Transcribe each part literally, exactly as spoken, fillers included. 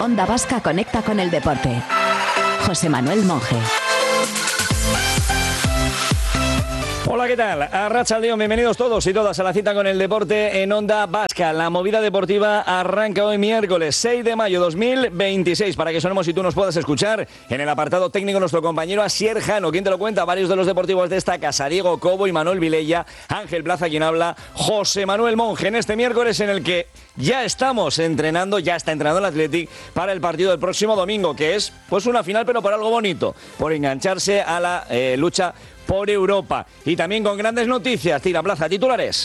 Onda Vasca conecta con el deporte. José Manuel Monje. Hola, ¿qué tal? Arratsaldeon, bienvenidos todos y todas a la cita con el deporte en Onda Vasca. La movida deportiva arranca hoy miércoles seis de mayo de dos mil veintiséis. Para que sonemos y tú nos puedas escuchar, en el apartado técnico nuestro compañero Asier Jano. ¿Quién te lo cuenta? Varios de los deportivos de esta casa, Diego Cobo y Manuel Vilella, Ángel Plaza, quien habla, José Manuel Monje, en este miércoles en el que ya estamos entrenando, ya está entrenando el Athletic para el partido del próximo domingo, que es pues una final, pero por algo bonito, por engancharse a la eh, lucha por Europa. Y también con grandes noticias. Tira Plaza, titulares.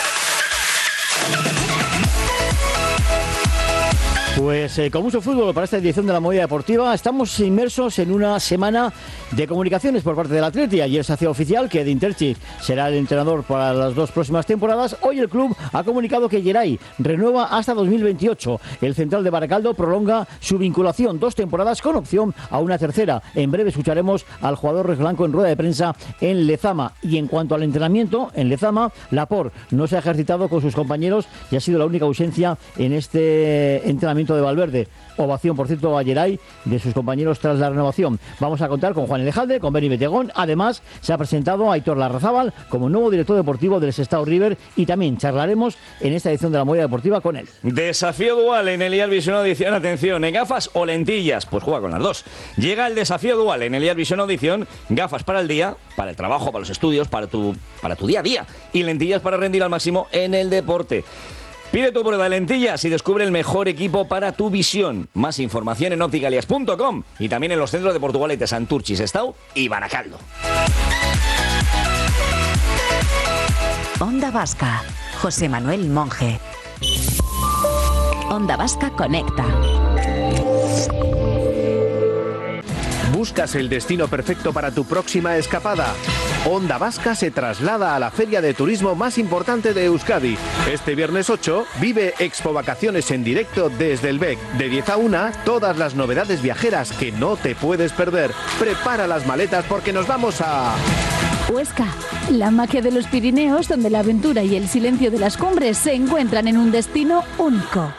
Pues eh, con mucho fútbol para esta edición de la Movida Deportiva. Estamos inmersos en una semana de comunicaciones por parte del Atleti. Ayer se hacía oficial que Edin Terzic será el entrenador para las dos próximas temporadas. Hoy el club ha comunicado que Geray renueva hasta dos mil veintiocho. El central de Baracaldo prolonga su vinculación dos temporadas con opción a una tercera. En breve escucharemos al jugador rojiblanco en rueda de prensa en Lezama. Y en cuanto al entrenamiento, en Lezama, Laporte no se ha ejercitado con sus compañeros y ha sido la única ausencia en este entrenamiento de Valverde. Ovación, por cierto, a Geray de sus compañeros tras la renovación. Vamos a contar con Juan Elejalde, con Beni Betegón. Además, se ha presentado a Aitor Larrazábal como nuevo director deportivo del Sestao River y también charlaremos en esta edición de la Movida Deportiva con él. Desafío dual en el I A R Vision Audición. Atención, ¿en gafas o lentillas? Pues juega con las dos. Llega el desafío dual en el I A R Vision Audición. Gafas para el día, para el trabajo, para los estudios, para tu, para tu día a día. Y lentillas para rendir al máximo en el deporte. Pide tu prueba de lentillas y descubre el mejor equipo para tu visión. Más información en opticalias punto com y también en los centros de Portugalete, Santurchi, Sestao y Baracaldo. Onda Vasca, José Manuel Monje. Onda Vasca conecta. ¿Buscas el destino perfecto para tu próxima escapada? Onda Vasca se traslada a la feria de turismo más importante de Euskadi. Este viernes ocho vive Expo Vacaciones en directo desde el B E C. De diez a una, todas las novedades viajeras que no te puedes perder. Prepara las maletas porque nos vamos a... Huesca, la magia de los Pirineos, donde la aventura y el silencio de las cumbres se encuentran en un destino único.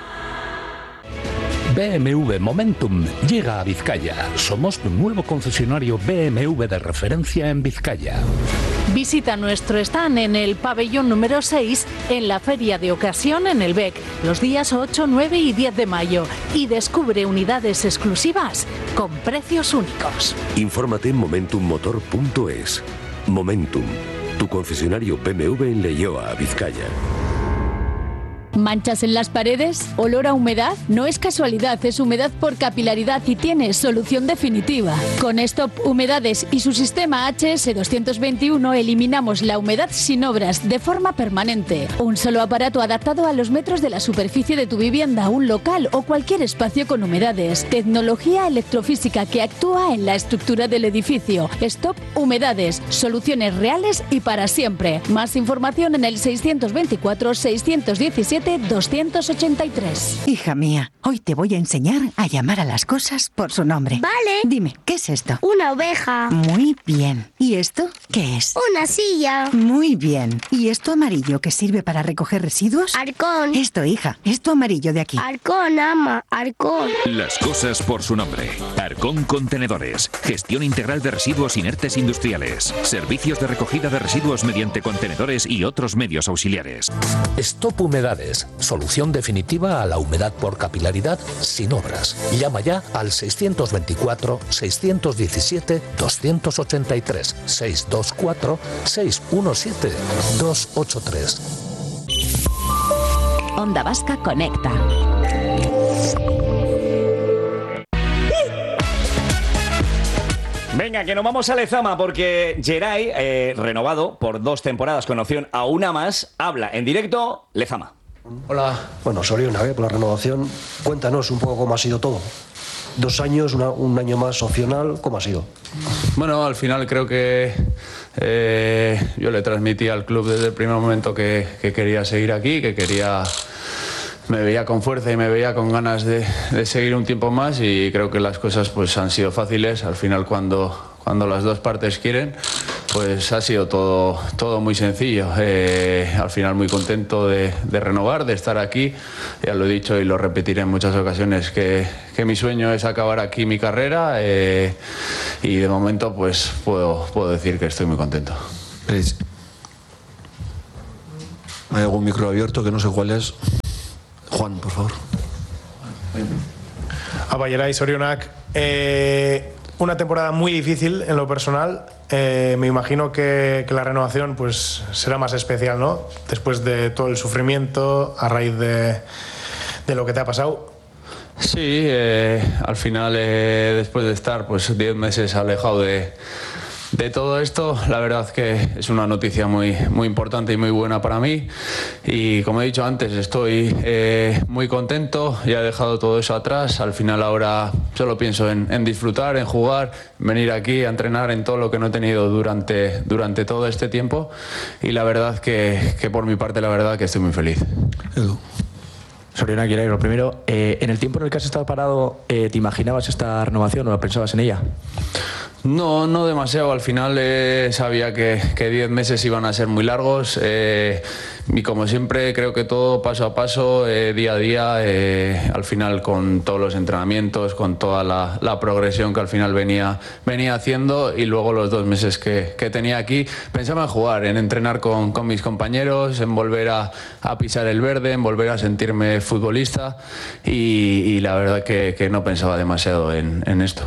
B M W Momentum llega a Vizcaya. Somos tu nuevo concesionario B M W de referencia en Vizcaya. Visita nuestro stand en el pabellón número seis en la feria de ocasión en el B E C los días ocho, nueve y diez de mayo y descubre unidades exclusivas con precios únicos. Infórmate en momentum motor punto es. Momentum, tu concesionario B M W en Leioa, Vizcaya. ¿Manchas en las paredes? ¿Olor a humedad? No es casualidad, es humedad por capilaridad y tiene solución definitiva. Con Stop Humedades y su sistema H S doscientos veintiuno eliminamos la humedad sin obras de forma permanente. Un solo aparato adaptado a los metros de la superficie de tu vivienda, un local o cualquier espacio con humedades. Tecnología electrofísica que actúa en la estructura del edificio. Stop Humedades, soluciones reales y para siempre. Más información en el seiscientos veinticuatro, seiscientos diecisiete, doscientos ochenta y tres. Hija mía, hoy te voy a enseñar a llamar a las cosas por su nombre. Vale. Dime, ¿qué es esto? Una oveja. Muy bien. ¿Y esto qué es? Una silla. Muy bien. ¿Y esto amarillo que sirve para recoger residuos? Arcón. Esto, hija, esto amarillo de aquí. Arcón, ama, Arcón. Las cosas por su nombre. Arcón Contenedores. Gestión integral de residuos inertes industriales. Servicios de recogida de residuos mediante contenedores y otros medios auxiliares. Stop Humedades. Solución definitiva a la humedad por capilaridad sin obras. Llama ya al seiscientos veinticuatro, seiscientos diecisiete, doscientos ochenta y tres, seiscientos veinticuatro, seiscientos diecisiete, doscientos ochenta y tres. Onda Vasca conecta. Venga, que nos vamos a Lezama porque Geray, eh, renovado por dos temporadas con opción a una más, habla en directo Lezama. Hola. Bueno, Soriona, ¿eh? Por la renovación. Cuéntanos un poco cómo ha sido todo. Dos años, una, un año más opcional, ¿cómo ha sido? Bueno, al final creo que eh, yo le transmití al club desde el primer momento que, que quería seguir aquí, que quería... Me veía con fuerza y me veía con ganas de, de seguir un tiempo más y creo que las cosas pues han sido fáciles. Al final cuando, cuando las dos partes quieren, pues ha sido todo, todo muy sencillo. Eh, al final muy contento de, de renovar, de estar aquí. Ya lo he dicho y lo repetiré en muchas ocasiones, que, que mi sueño es acabar aquí mi carrera eh, y de momento pues puedo, puedo decir que estoy muy contento. Hay algún micro abierto que no sé cuál es. Juan, por favor. Abayerai, Sorionak, eh, una temporada muy difícil en lo personal. Eh, me imagino que, que la renovación pues será más especial, ¿no? Después de todo el sufrimiento a raíz de, de lo que te ha pasado. Sí, eh, al final eh, después de estar pues diez meses alejado de, de todo esto, la verdad que es una noticia muy, muy importante y muy buena para mí. Y como he dicho antes, estoy eh, muy contento, ya he dejado todo eso atrás. Al final ahora solo pienso en, en disfrutar, en jugar, venir aquí a entrenar en todo lo que no he tenido durante, durante todo este tiempo. Y la verdad que, que por mi parte, la verdad que estoy muy feliz. Edu. Sorionak, lo primero, eh, en el tiempo en el que has estado parado, eh, ¿te imaginabas esta renovación o pensabas en ella? No, no demasiado. Al final eh, sabía que, que diez meses iban a ser muy largos eh, y como siempre creo que todo paso a paso, eh, día a día, eh, al final con todos los entrenamientos, con toda la, la progresión que al final venía, venía haciendo y luego los dos meses que, que tenía aquí, pensaba en jugar, en entrenar con, con mis compañeros, en volver a, a pisar el verde, en volver a sentirme futbolista y, y la verdad que, que no pensaba demasiado en, en esto.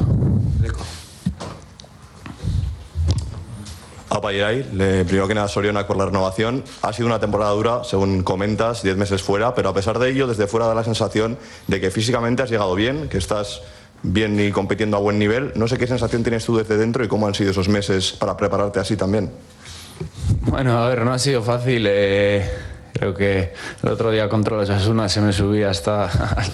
Abayerai, primero que nada Sorionak por la renovación. Ha sido una temporada dura, según comentas, diez meses fuera, pero a pesar de ello, desde fuera da la sensación de que físicamente has llegado bien, que estás bien y compitiendo a buen nivel. No sé qué sensación tienes tú desde dentro y cómo han sido esos meses para prepararte así también. Bueno, a ver, no ha sido fácil. Eh... Creo que el otro día contra los Osasuna se me subía hasta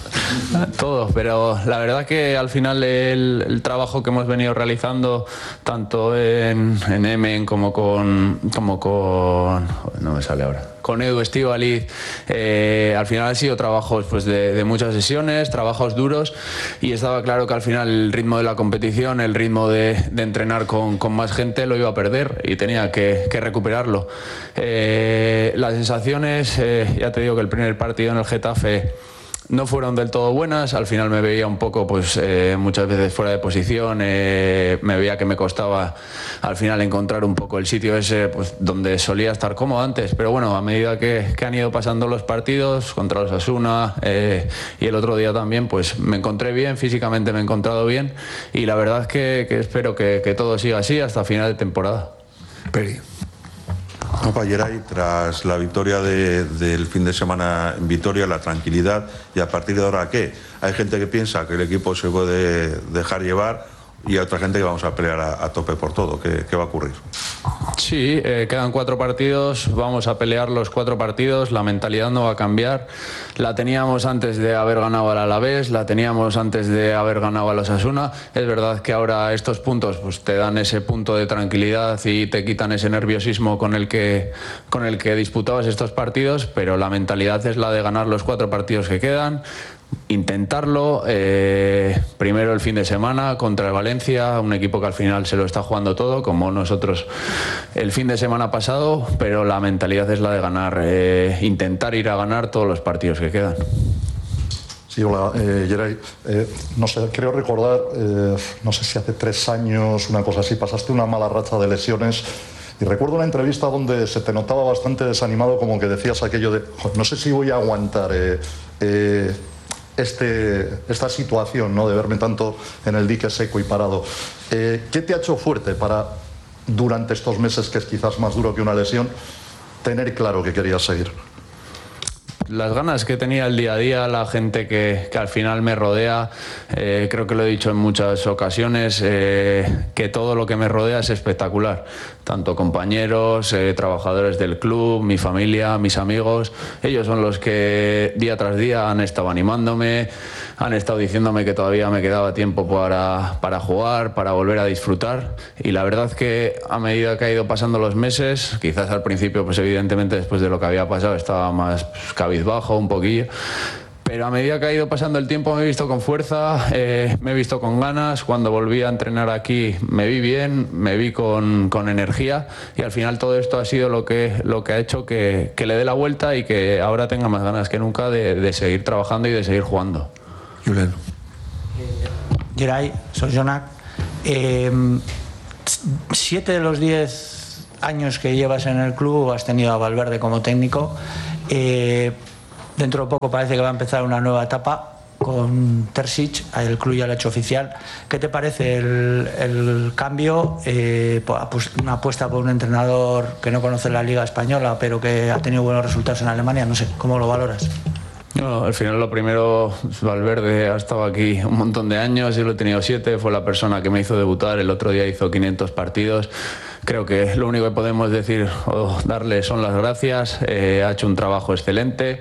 todo, pero la verdad que al final el, el trabajo que hemos venido realizando tanto en, en Emen como con, como con... no me sale ahora. Con Edu, Estíbaliz, eh, al final han sido trabajos pues, de, de muchas sesiones, trabajos duros y estaba claro que al final el ritmo de la competición, el ritmo de, de entrenar con, con más gente lo iba a perder y tenía que, que recuperarlo. Eh, las sensaciones, eh, ya te digo que el primer partido en el Getafe no fueron del todo buenas, al final me veía un poco pues eh, muchas veces fuera de posición, eh, me veía que me costaba al final encontrar un poco el sitio ese pues donde solía estar cómodo antes, pero bueno, a medida que, que han ido pasando los partidos contra los Osasuna eh, y el otro día también, pues me encontré bien, físicamente me he encontrado bien y la verdad que, que espero que, que todo siga así hasta final de temporada. Peri. Abayerai, tras la victoria de, del fin de semana en Vitoria, la tranquilidad, y a partir de ahora, ¿qué? Hay gente que piensa que el equipo se puede dejar llevar y hay otra gente que vamos a pelear a, a tope por todo. ¿Qué, qué va a ocurrir? Sí, eh, quedan cuatro partidos, vamos a pelear los cuatro partidos, la mentalidad no va a cambiar. La teníamos antes de haber ganado al Alavés, la teníamos antes de haber ganado al Osasuna. Es verdad que ahora estos puntos pues, te dan ese punto de tranquilidad y te quitan ese nerviosismo con el que, con el que disputabas estos partidos, pero la mentalidad es la de ganar los cuatro partidos que quedan. Intentarlo, eh, primero el fin de semana contra el Valencia, un equipo que al final se lo está jugando todo, como nosotros el fin de semana pasado, pero la mentalidad es la de ganar, eh, intentar ir a ganar todos los partidos que quedan. Sí, hola, eh, Yeray. Eh, no sé, creo recordar, eh, no sé si hace tres años, una cosa así, pasaste una mala racha de lesiones. Y recuerdo una entrevista donde se te notaba bastante desanimado, como que decías aquello de, no sé si voy a aguantar eh, eh, este, esta situación, ¿no? De verme tanto en el dique seco y parado. Eh, ¿Qué te ha hecho fuerte para, durante estos meses, que es quizás más duro que una lesión, tener claro que querías seguir? Las ganas que tenía el día a día, la gente que, que al final me rodea, eh, creo que lo he dicho en muchas ocasiones, eh, que todo lo que me rodea es espectacular. Tanto compañeros, eh, trabajadores del club, mi familia, mis amigos, ellos son los que día tras día han estado animándome, han estado diciéndome que todavía me quedaba tiempo para, para jugar, para volver a disfrutar. Y la verdad que a medida que ha ido pasando los meses, quizás al principio, pues evidentemente después de lo que había pasado estaba más pues, cabizbajo un poquillo, pero a medida que ha ido pasando el tiempo me he visto con fuerza, eh, me he visto con ganas. Cuando volví a entrenar aquí me vi bien, me vi con, con energía, y al final todo esto ha sido lo que, lo que ha hecho que, que le dé la vuelta y que ahora tenga más ganas que nunca de, de seguir trabajando y de seguir jugando. Julen. Geray, soy Jonak. Eh, siete de los diez años que llevas en el club has tenido a Valverde como técnico. Eh, dentro de poco parece que va a empezar una nueva etapa con Terzic, el club ya lo ha hecho oficial. ¿Qué te parece el, el cambio? Eh, una apuesta por un entrenador que no conoce la Liga Española, pero que ha tenido buenos resultados en Alemania. No sé, ¿cómo lo valoras? No, al final lo primero, Valverde ha estado aquí un montón de años, yo lo he tenido siete, fue la persona que me hizo debutar, el otro día hizo quinientos partidos. Creo que lo único que podemos decir o darle son las gracias, eh, ha hecho un trabajo excelente.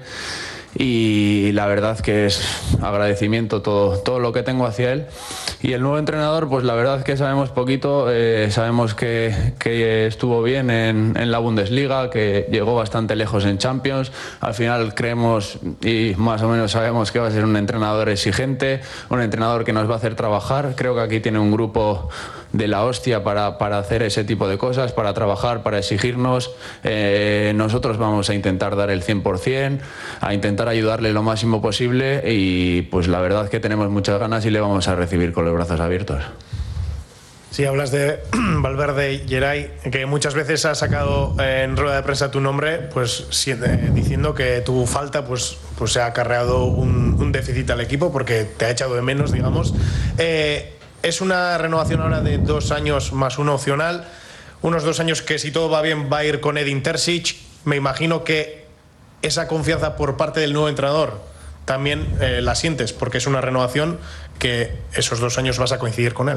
Y la verdad que es agradecimiento todo, todo lo que tengo hacia él. Y el nuevo entrenador, pues la verdad que sabemos poquito, eh, sabemos que, que estuvo bien en, en la Bundesliga, que llegó bastante lejos en Champions. Al final creemos y más o menos sabemos que va a ser un entrenador exigente, un entrenador que nos va a hacer trabajar. Creo que aquí tiene un grupo de la hostia para, para hacer ese tipo de cosas, para trabajar, para exigirnos. Eh, nosotros vamos a intentar dar el cien por cien, a intentar ayudarle lo máximo posible, y pues la verdad que tenemos muchas ganas y le vamos a recibir con los brazos abiertos. Sí, hablas de Valverde y Geray, que muchas veces has sacado en rueda de prensa tu nombre, pues diciendo que tu falta pues, pues se ha acarreado un, un déficit al equipo porque te ha echado de menos, digamos. Eh, Es una renovación ahora de dos años más uno opcional. Unos dos años que, si todo va bien, va a ir con Edin Terzic. Me imagino que esa confianza por parte del nuevo entrenador también eh, la sientes, porque es una renovación que esos dos años vas a coincidir con él.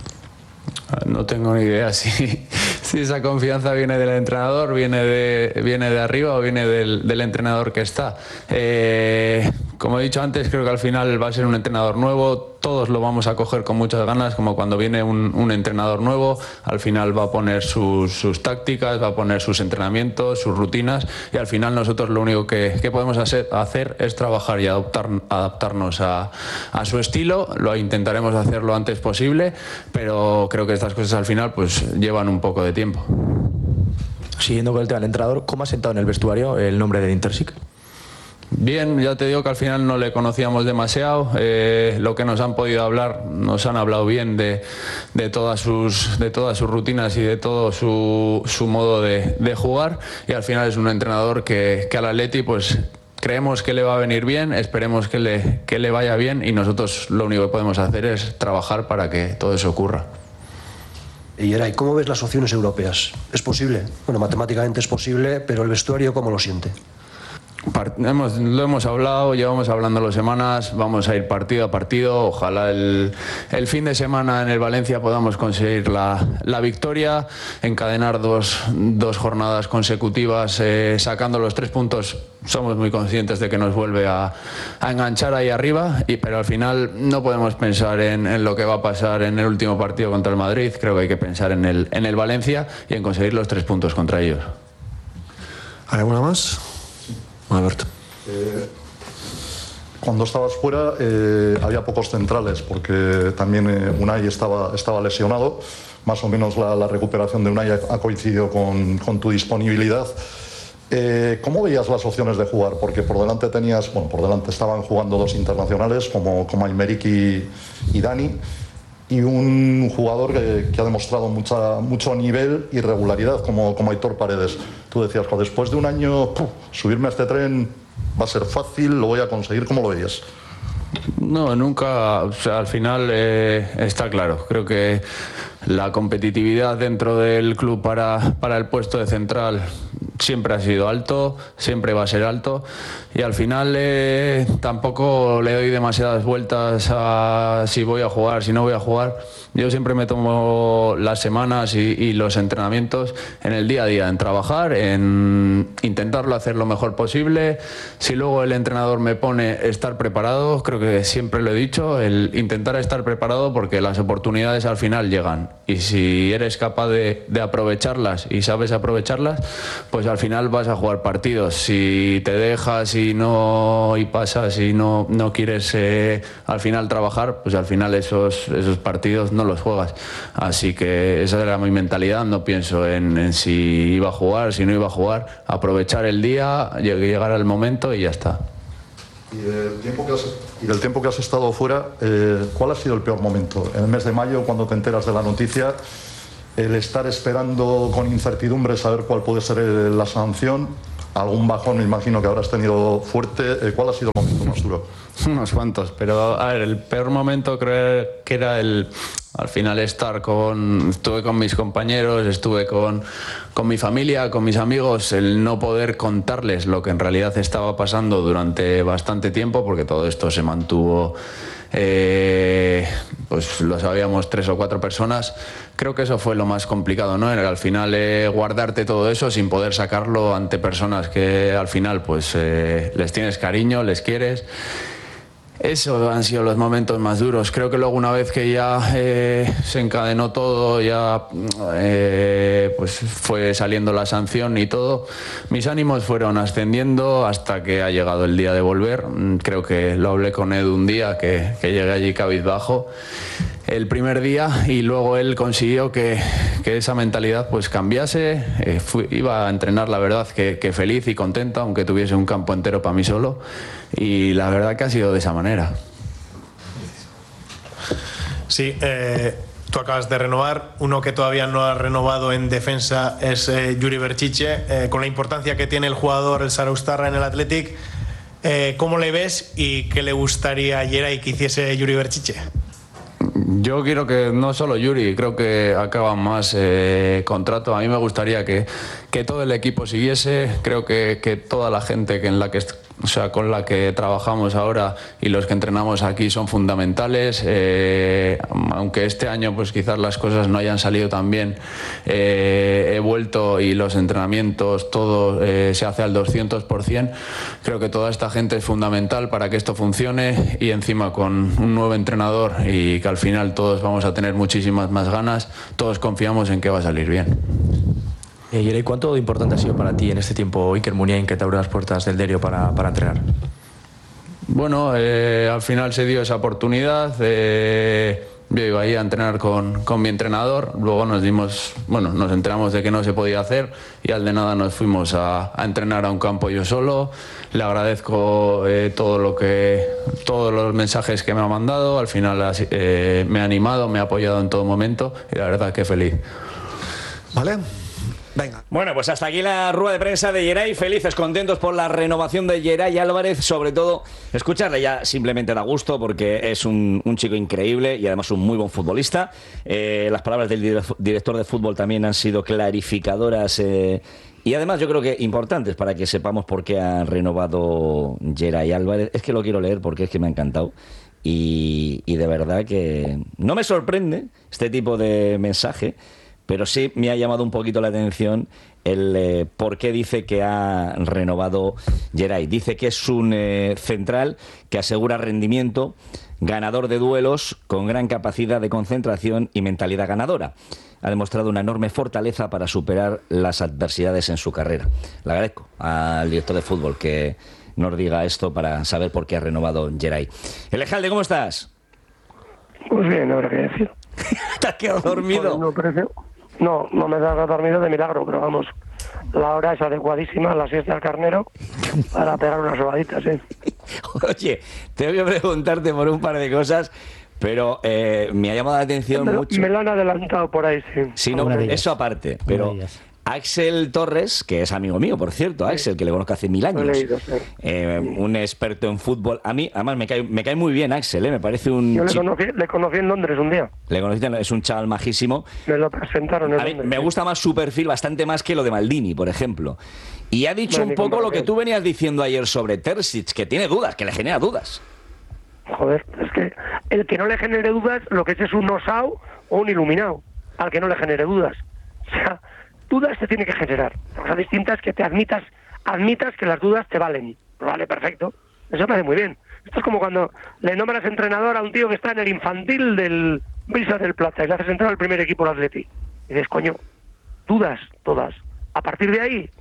No tengo ni idea si, si esa confianza viene del entrenador, viene de, viene de arriba o viene del, del entrenador que está. Eh, como he dicho antes, creo que al final va a ser un entrenador nuevo. Todos lo vamos a coger con muchas ganas, como cuando viene un, un entrenador nuevo. Al final va a poner sus, sus tácticas, va a poner sus entrenamientos, sus rutinas, y al final nosotros lo único que, que podemos hacer, hacer es trabajar y adoptar, adaptarnos a, a su estilo. Lo intentaremos hacer lo antes posible, pero creo que estas cosas al final pues llevan un poco de tiempo. Siguiendo con el tema del entrenador, ¿cómo ha sentado en el vestuario el nombre de Terzic? Bien, ya te digo que al final no le conocíamos demasiado. Eh, lo que nos han podido hablar, nos han hablado bien de, de, todas, sus, de todas sus rutinas y de todo su, su modo de, de jugar, y al final es un entrenador que, que al Atleti pues creemos que le va a venir bien, esperemos que le, que le vaya bien, y nosotros lo único que podemos hacer es trabajar para que todo eso ocurra. Y Geray, ¿cómo ves las opciones europeas? ¿Es posible? Bueno, matemáticamente es posible, pero el vestuario, ¿cómo lo siente? Hemos, lo hemos hablado, llevamos hablándolo semanas, vamos a ir partido a partido. Ojalá el, el fin de semana en el Valencia podamos conseguir la, la victoria, encadenar dos, dos jornadas consecutivas eh, sacando los tres puntos. Somos muy conscientes de que nos vuelve a, a enganchar ahí arriba, y, pero al final no podemos pensar en, en lo que va a pasar en el último partido contra el Madrid. Creo que hay que pensar en el, en el Valencia y en conseguir los tres puntos contra ellos. ¿Alguna más? Alberto. Eh, cuando estabas fuera eh, había pocos centrales, porque también eh, Unai estaba, estaba lesionado. Más o menos la, la recuperación de Unai ha, ha coincidido con, con tu disponibilidad. Eh, ¿Cómo veías las opciones de jugar? Porque por delante tenías, bueno, por delante estaban jugando dos internacionales como, como Aymeric y, y Dani, y un jugador que, que ha demostrado mucha, mucho nivel y regularidad como, como Aitor Paredes. Tú decías, que después de un año, puf, subirme a este tren va a ser fácil, lo voy a conseguir. ¿Cómo lo veías? No, nunca, o sea, al final eh, está claro. Creo que la competitividad dentro del club para, para el puesto de central siempre ha sido alto, siempre va a ser alto, y al final eh, tampoco le doy demasiadas vueltas a si voy a jugar, si no voy a jugar. Yo siempre me tomo las semanas y, y los entrenamientos en el día a día, en trabajar, en intentarlo hacer lo mejor posible. Si luego el entrenador me pone estar preparado, creo que siempre lo he dicho, el intentar estar preparado, porque las oportunidades al final llegan, y si eres capaz de, de aprovecharlas y sabes aprovecharlas, pues al final vas a jugar partidos. Si te dejas y no y pasas y no, no quieres eh, al final trabajar, pues al final esos, esos partidos no los juegas. Así que esa era mi mentalidad, no pienso en, en si iba a jugar, si no iba a jugar, aprovechar el día, llegar al momento y ya está. Y del tiempo que has, y del tiempo que has estado fuera, eh, ¿cuál ha sido el peor momento? En el mes de mayo, cuando te enteras de la noticia, el estar esperando con incertidumbre saber cuál puede ser la sanción, algún bajón me imagino que habrás tenido fuerte. Eh, ¿Cuál ha sido el momento más duro? Unos cuantos, pero a ver, el peor momento creo que era el al final estar con, estuve con mis compañeros, estuve con, con mi familia, con mis amigos, el no poder contarles lo que en realidad estaba pasando durante bastante tiempo, porque todo esto se mantuvo, eh, pues lo sabíamos tres o cuatro personas. Creo que eso fue lo más complicado, ¿no? Al final eh, guardarte todo eso sin poder sacarlo ante personas que al final pues eh, les tienes cariño, les quieres. Eso han sido los momentos más duros. Creo que luego una vez que ya eh, se encadenó todo, ya eh, pues fue saliendo la sanción y todo, mis ánimos fueron ascendiendo hasta que ha llegado el día de volver. Creo que lo hablé con Edu un día, que, que llegué allí cabizbajo el primer día, y luego él consiguió que, que esa mentalidad pues cambiase. Eh, fui, iba a entrenar, la verdad, que, que feliz y contento, aunque tuviese un campo entero para mí solo, y la verdad que ha sido de esa manera. Sí, eh, tú acabas de renovar. Uno que todavía no ha renovado en defensa es eh, Yuri Berchiche, eh, con la importancia que tiene el jugador, el Zarauztarra, en el Athletic. Eh, ¿Cómo le ves y qué le gustaría a Yeray que hiciese Yuri Berchiche? Yo quiero que no solo Yuri, creo que acaban más eh, contrato. A mí me gustaría que, que todo el equipo siguiese. Creo que, que toda la gente que en la que, o sea, con la que trabajamos ahora y los que entrenamos aquí son fundamentales. Eh, aunque este año pues quizás las cosas no hayan salido tan bien, eh, he vuelto y los entrenamientos, todo eh, se hace al doscientos por ciento. Creo que toda esta gente es fundamental para que esto funcione, y encima con un nuevo entrenador y que al final todos vamos a tener muchísimas más ganas, todos confiamos en que va a salir bien. Eh, Yeray, ¿cuánto importante ha sido para ti en este tiempo Iker Muniain, que te abre las puertas del Derio para, para entrenar? Bueno, eh, al final se dio esa oportunidad. Eh, yo iba ahí a entrenar con, con mi entrenador. Luego nos dimos, bueno, nos enteramos de que no se podía hacer, y al de nada nos fuimos a, a entrenar a un campo yo solo. Le agradezco eh, todo lo que, todos los mensajes que me ha mandado. Al final eh, me ha animado, me ha apoyado en todo momento, y la verdad que feliz. Vale. Venga. Bueno, pues hasta aquí la rueda de prensa de Yeray. Felices, contentos por la renovación de Yeray Álvarez. Sobre todo, escucharle ya simplemente da gusto, porque es un, un chico increíble y además un muy buen futbolista. Eh, las palabras del director de fútbol también han sido clarificadoras eh, y además yo creo que importantes para que sepamos por qué ha renovado Yeray Álvarez. Es que lo quiero leer porque es que me ha encantado. Y, y de verdad que no me sorprende este tipo de mensaje, pero sí me ha llamado un poquito la atención el eh, por qué dice que ha renovado Yeray. Dice que es un eh, central que asegura rendimiento, ganador de duelos, con gran capacidad de concentración y mentalidad ganadora. Ha demostrado una enorme fortaleza para superar las adversidades en su carrera. Le agradezco al director de fútbol que nos diga esto para saber por qué ha renovado Yeray. Elejalde, ¿cómo estás? Pues bien, habrá que decir. ¿Te has quedado dormido? No, no, no, no me he quedado dormido de milagro, pero vamos, la hora es adecuadísima, la siesta del carnero, para pegar unas sobaditas, ¿eh? Oye, tengo que preguntarte por un par de cosas, pero eh, me ha llamado la atención me, mucho. Me lo han adelantado por ahí, sí. Sí, no, eso aparte, pero Axel Torres, que es amigo mío, por cierto, Axel, que le conozco hace mil años, leído, sí. eh, un experto en fútbol. A mí, además, me cae, me cae muy bien Axel, ¿eh? Me parece un... Yo le chico... conocí, le conocí en Londres un día. Le conocí, es un chaval majísimo. Me lo presentaron en a mí, Londres. Me gusta más su perfil, bastante más que lo de Maldini, por ejemplo. Y ha dicho no, un poco lo que tú venías diciendo ayer sobre Terzic, que tiene dudas, que le genera dudas. Joder, es que el que no le genere dudas, lo que es es un osao o un iluminado, al que no le genere dudas. O sea, dudas te tiene que generar. La cosa distinta es que te admitas, admitas que las dudas te valen. Vale, perfecto. Eso me hace muy bien. Esto es como cuando le nombras entrenador a un tío que está en el infantil del Brisa del Plata y le haces entrar al primer equipo del Atleti. Y dices, coño, dudas todas. A partir de ahí,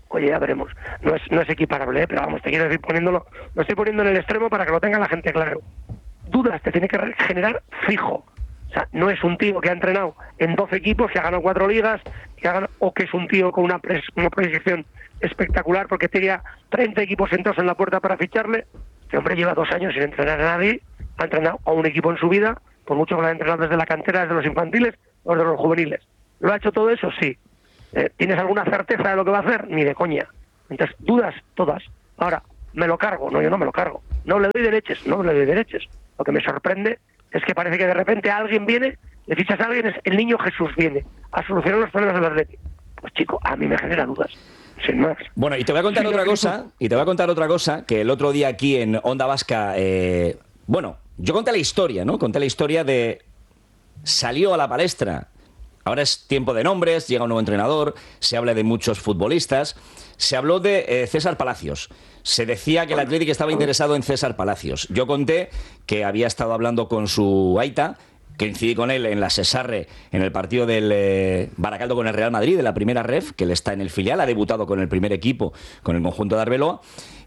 oye, ya veremos. No es, no es equiparable, ¿eh? Pero vamos, te quiero decir, poniéndolo, lo estoy poniendo en el extremo para que lo tenga la gente claro. Dudas te tiene que generar fijo. O sea, no es un tío que ha entrenado en doce equipos, que ha ganado cuatro ligas, que ha ganado, o que es un tío con una, pres, una proyección espectacular porque tenía treinta equipos sentados en la puerta para ficharle. Este hombre lleva dos años sin entrenar a nadie, ha entrenado a un equipo en su vida, por mucho que lo ha entrenado desde la cantera, desde los infantiles o desde los juveniles. ¿Lo ha hecho todo eso? Sí. Eh, ¿Tienes alguna certeza de lo que va a hacer? Ni de coña. Entonces, dudas todas. Ahora, ¿me lo cargo? No, yo no me lo cargo. No le doy derechos, no le doy derechos. Lo que me sorprende es que parece que de repente alguien viene, le fichas a alguien, es el niño Jesús viene a solucionar los problemas del Atleti. Pues chico, a mí me genera dudas. Sin más. Bueno, y te voy a contar sí, otra cosa, y te voy a contar otra cosa, que el otro día aquí en Onda Vasca, eh, bueno, yo conté la historia, ¿no? Conté la historia de... Salió a la palestra. Ahora es tiempo de nombres, llega un nuevo entrenador, se habla de muchos futbolistas. Se habló de eh, César Palacios. Se decía que el Atlético estaba interesado en César Palacios. Yo conté que había estado hablando con su aita, que incidí con él en la Sesarre, en el partido del eh, Baracaldo con el Real Madrid, de la primera ref, que él está en el filial, ha debutado con el primer equipo, con el conjunto de Arbeloa.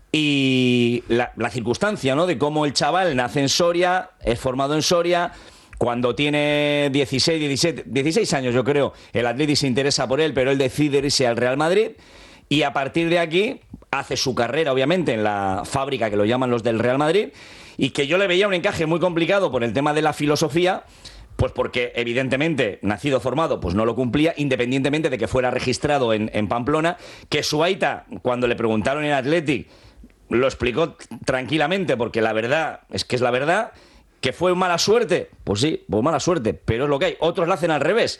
Y la, la circunstancia, ¿no?, de cómo el chaval nace en Soria, es formado en Soria. Cuando tiene dieciséis, diecisiete, dieciséis años, yo creo, el Atlético se interesa por él, pero él decide irse al Real Madrid. Y a partir de aquí hace su carrera, obviamente, en la fábrica que lo llaman los del Real Madrid, y que yo le veía un encaje muy complicado por el tema de la filosofía, pues porque evidentemente, nacido formado, pues no lo cumplía, independientemente de que fuera registrado en, en Pamplona, que su aita, cuando le preguntaron en Athletic, lo explicó tranquilamente, porque la verdad es que es la verdad. ¿Que fue mala suerte? Pues sí, pues mala suerte, pero es lo que hay. Otros lo hacen al revés.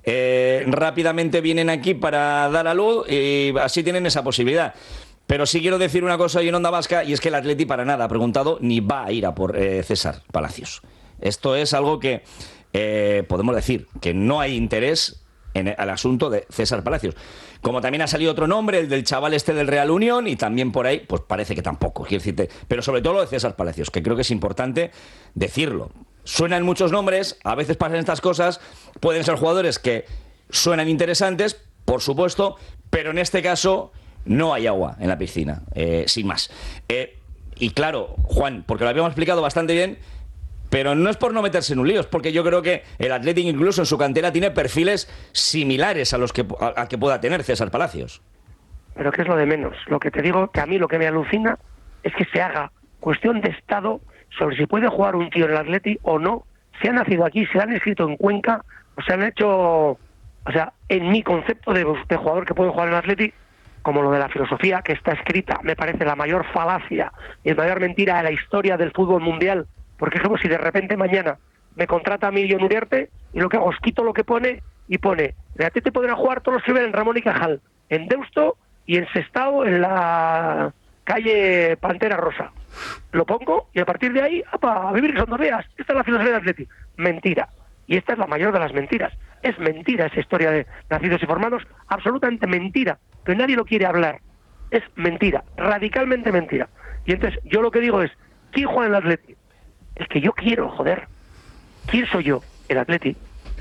Eh, rápidamente vienen aquí para dar a luz y así tienen esa posibilidad. Pero sí quiero decir una cosa hoy en Onda Vasca, y es que el Atleti para nada ha preguntado ni va a ir a por eh, César Palacios. Esto es algo que eh, podemos decir, que no hay interés en el, el asunto de César Palacios. Como también ha salido otro nombre, el del chaval este del Real Unión, y también por ahí, pues parece que tampoco, quiero decirte. Pero sobre todo lo de César Palacios, que creo que es importante decirlo. Suenan muchos nombres, a veces pasan estas cosas, pueden ser jugadores que suenan interesantes, por supuesto, pero en este caso no hay agua en la piscina, eh, sin más. Eh, y claro, Juan, porque lo habíamos explicado bastante bien, pero no es por no meterse en un lío, es porque yo creo que el Athletic incluso en su cantera tiene perfiles similares a los que, a, a que pueda tener César Palacios. Pero ¿qué es lo de menos? Lo que te digo, que a mí lo que me alucina es que se haga cuestión de Estado sobre si puede jugar un tío en el Athletic o no. Si ha nacido aquí, se han escrito en Cuenca, o se han hecho, o sea, en mi concepto de, de jugador que puede jugar en el Athletic, como lo de la filosofía que está escrita, me parece la mayor falacia y la mayor mentira de la historia del fútbol mundial. Porque es como si de repente mañana me contrata a mí John Uriarte y lo que hago es quito lo que pone y pone, a ti te podrán jugar todos los que ven en Ramón y Cajal, en Deusto y en Sestao, en la calle Pantera Rosa. Lo pongo y a partir de ahí, apa, a vivir que son dos días. Esta es la filosofía del Atleti. Mentira. Y esta es la mayor de las mentiras. Es mentira esa historia de nacidos y formados, absolutamente mentira. Pero nadie lo quiere hablar. Es mentira, radicalmente mentira. Y entonces yo lo que digo es, ¿quién juega en el Atleti? El que yo quiero, joder. ¿Quién soy yo? El Atleti.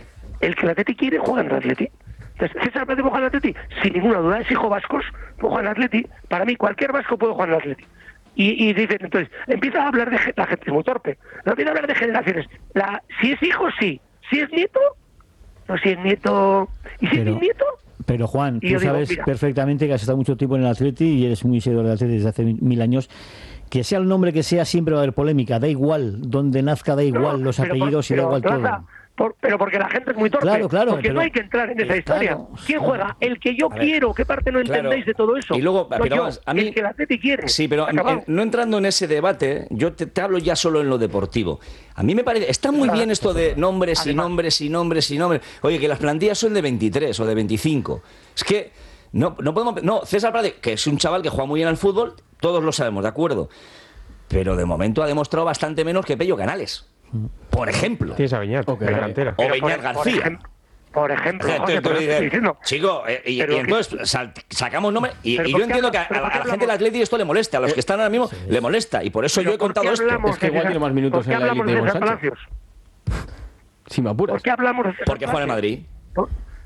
El que el Atleti quiere juega en el Atleti. Entonces, ¿César Palacios puede jugar en el Atleti? Sin ninguna duda, es hijo vascos, puede jugar en el Atleti. Para mí, cualquier vasco puede jugar en el Atleti. Y, y dicen, entonces, empieza a hablar de la gente, es muy torpe, no empieza a hablar de generaciones. La, si es hijo, sí. Si es nieto, no, si es nieto. ¿Y si pero, es nieto? Pero Juan, y tú digo, sabes mira, perfectamente que has estado mucho tiempo en el Atleti y eres muy seguidor del Atleti desde hace mil años. Que sea el nombre que sea, siempre va a haber polémica. Da igual, donde nazca da igual, no, los apellidos por, y da igual todo. Raza, por, pero porque la gente es muy torpe. Claro, claro. Porque pero, no hay que entrar en esa claro, historia. ¿Quién claro. juega? El que yo ver, quiero. ¿Qué parte no entendéis claro. de todo eso? Y luego, no pero yo, vamos, a mí, el que el Atleti quiere. Sí, pero en, no entrando en ese debate, yo te, te hablo ya solo en lo deportivo. A mí me parece, está muy claro. bien esto de nombres Además. y nombres y nombres y nombres. Oye, que las plantillas son de veintitrés o de veinticinco. Es que no, no podemos... No, César Palacios, que es un chaval que juega muy bien al fútbol, todos lo sabemos, ¿de acuerdo? Pero de momento ha demostrado bastante menos que Pello Canales, por ejemplo. Tienes a Beñat, okay. de delantera. O Beñat García. Por ejemplo, José, pero dice, chico, eh, y, y entonces sal, sacamos nombre y, y yo entiendo que a, a, a la gente del Atleti esto le molesta, a los que están ahora mismo sí. le molesta, y por eso yo he contado esto. Es que igual tiene más minutos en la élite de Sánchez. Si me apuras. ¿Por qué hablamos de César Porque juega en Madrid. ¿Por?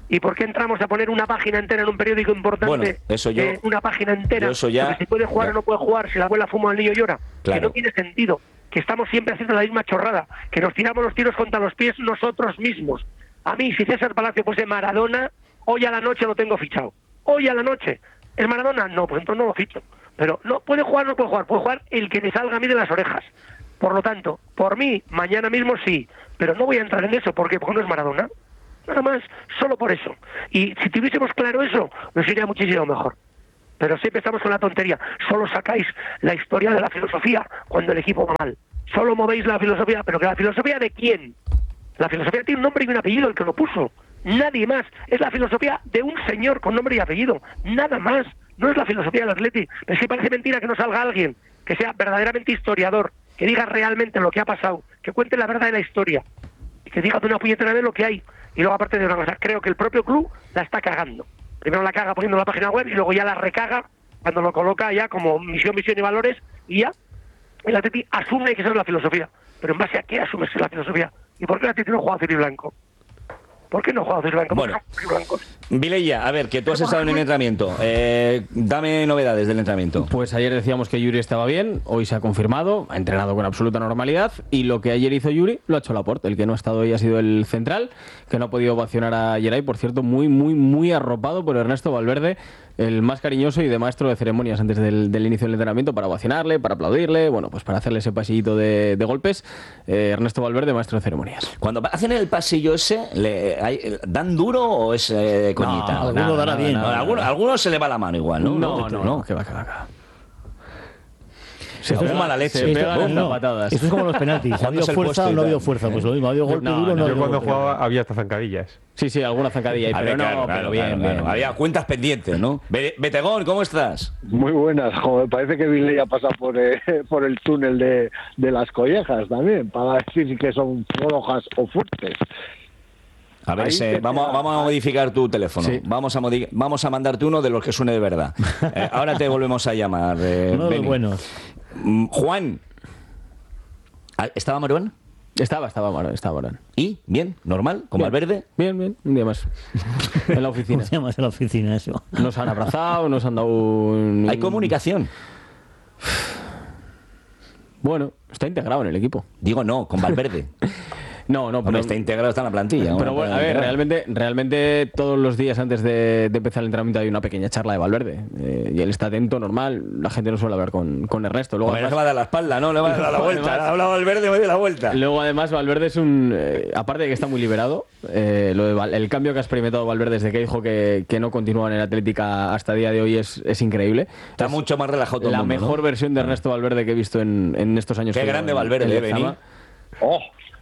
¿Y por qué entramos a poner una página entera en un periódico importante? Bueno, eso yo- eh, una página entera. yo eso ya- sobre si puede jugar ya. o no puede jugar, si la abuela fuma o el niño llora. Claro. Que no tiene sentido. Que estamos siempre haciendo la misma chorrada. Que nos tiramos los tiros contra los pies nosotros mismos. A mí, si César Palacio fuese Maradona, hoy a la noche lo tengo fichado. Hoy a la noche. ¿Es Maradona? No, pues entonces no lo ficho. Pero no puede jugar, no puede jugar. Puede jugar el que le salga a mí de las orejas. Por lo tanto, por mí, mañana mismo sí. Pero no voy a entrar en eso. ¿Por qué? Porque no es Maradona. Nada más, solo por eso. Y si tuviésemos claro eso, nos iría muchísimo mejor. Pero siempre estamos con la tontería. Solo sacáis la historia de la filosofía cuando el equipo va mal. Solo movéis la filosofía, pero que la filosofía ¿de quién? La filosofía tiene un nombre y un apellido, el que lo puso. Nadie más. Es la filosofía de un señor con nombre y apellido. Nada más. No es la filosofía del Atleti. Es que parece mentira que no salga alguien que sea verdaderamente historiador, que diga realmente lo que ha pasado, que cuente la verdad de la historia, y que diga de una puñetera vez lo que hay. Y luego, aparte de una cosa, creo que el propio club la está cagando. Primero la caga poniendo la página web y luego ya la recaga cuando lo coloca ya como misión, visión y valores, y ya el Atleti asume que esa es la filosofía. Pero ¿en base a qué asume esa la filosofía? ¿Y por qué el Atleti no juega azul y blanco? ¿Por qué no juega azul y blanco? Bueno, Vilella, a ver, que tú has estado en el entrenamiento. Eh, dame novedades del entrenamiento. Pues ayer decíamos que Yuri estaba bien, hoy se ha confirmado, ha entrenado con absoluta normalidad y lo que ayer hizo Yuri lo ha hecho Laporte. El que no ha estado hoy ha sido el central, que no ha podido ovacionar a Geray, por cierto, muy, muy, muy arropado por Ernesto Valverde, el más cariñoso y de maestro de ceremonias antes del, del inicio del entrenamiento, para ovacionarle, para aplaudirle, bueno, pues para hacerle ese pasillito de, de golpes. Eh, Ernesto Valverde, maestro de ceremonias. Cuando hacen el pasillo ese, ¿le, hay, ¿dan duro o es eh, coñita? No, alguno Nada, dará nada, bien. nada. No, Alguno, alguno se le va la mano igual, ¿no? No, no, no, que va, que va, que va. Se Esto toma es- la leche. se pegan Esto- las no. patadas. Esto es como los penaltis. ¿Ha habido Dándose el fuerza puesto o y no ha habido tal. fuerza? Pues lo mismo, ha habido golpe No, duro o no no, ha yo habido cuando golpe. jugaba había hasta zancadillas. Sí, sí, alguna zancadilla hay, A pero ver, no, claro, claro, pero bien, claro, bien. claro. Había cuentas pendientes, ¿no? Be- Betegón, ¿cómo estás? Muy buenas, joder, parece que Vilella pasa por, eh, por el túnel de, de las collejas también, para decir que son flojas o fuertes. A ver, Ahí se- te- vamos, vamos a modificar tu teléfono. Sí. Vamos, a modi- vamos a mandarte uno de los que suene de verdad. Eh, ahora te volvemos a llamar. eh, Uno de los Beni. buenos. Mm, Juan. Ah, ¿Estaba Maruán? Estaba, estaba Maruán, estaba Maruán. ¿Y? ¿Bien? ¿Normal? ¿Con Bien. Valverde? Bien, bien, un día más. En la oficina. ¿Cómo se llama en la oficina eso? Nos han abrazado, nos han dado un... ¿Hay comunicación? Bueno, está integrado en el equipo. Digo, no, con Valverde. No, no, Hombre, pero... está integrado, está en la plantilla. Pero ¿no? bueno, a ver, realmente, realmente todos los días antes de, de empezar el entrenamiento hay una pequeña charla de Valverde. Eh, y él está atento, normal. La gente no suele hablar con, con Ernesto. Luego, Hombre, además- le va a dar la espalda, ¿no? Le va a dar la vuelta. Además- Ha hablado Valverde, me dio la vuelta. Luego, además, Valverde es un... eh, aparte de que está muy liberado, eh, lo de Val- el cambio que ha experimentado Valverde desde que dijo que, que no continúa en el Atlética hasta el día de hoy es, es increíble. Está Es mucho más relajado todo el la mundo, mejor ¿no? versión de Ernesto Valverde que he visto en, en estos años. Qué que llevo grande en- Valverde, en eh, Lezama. Beni. Oh,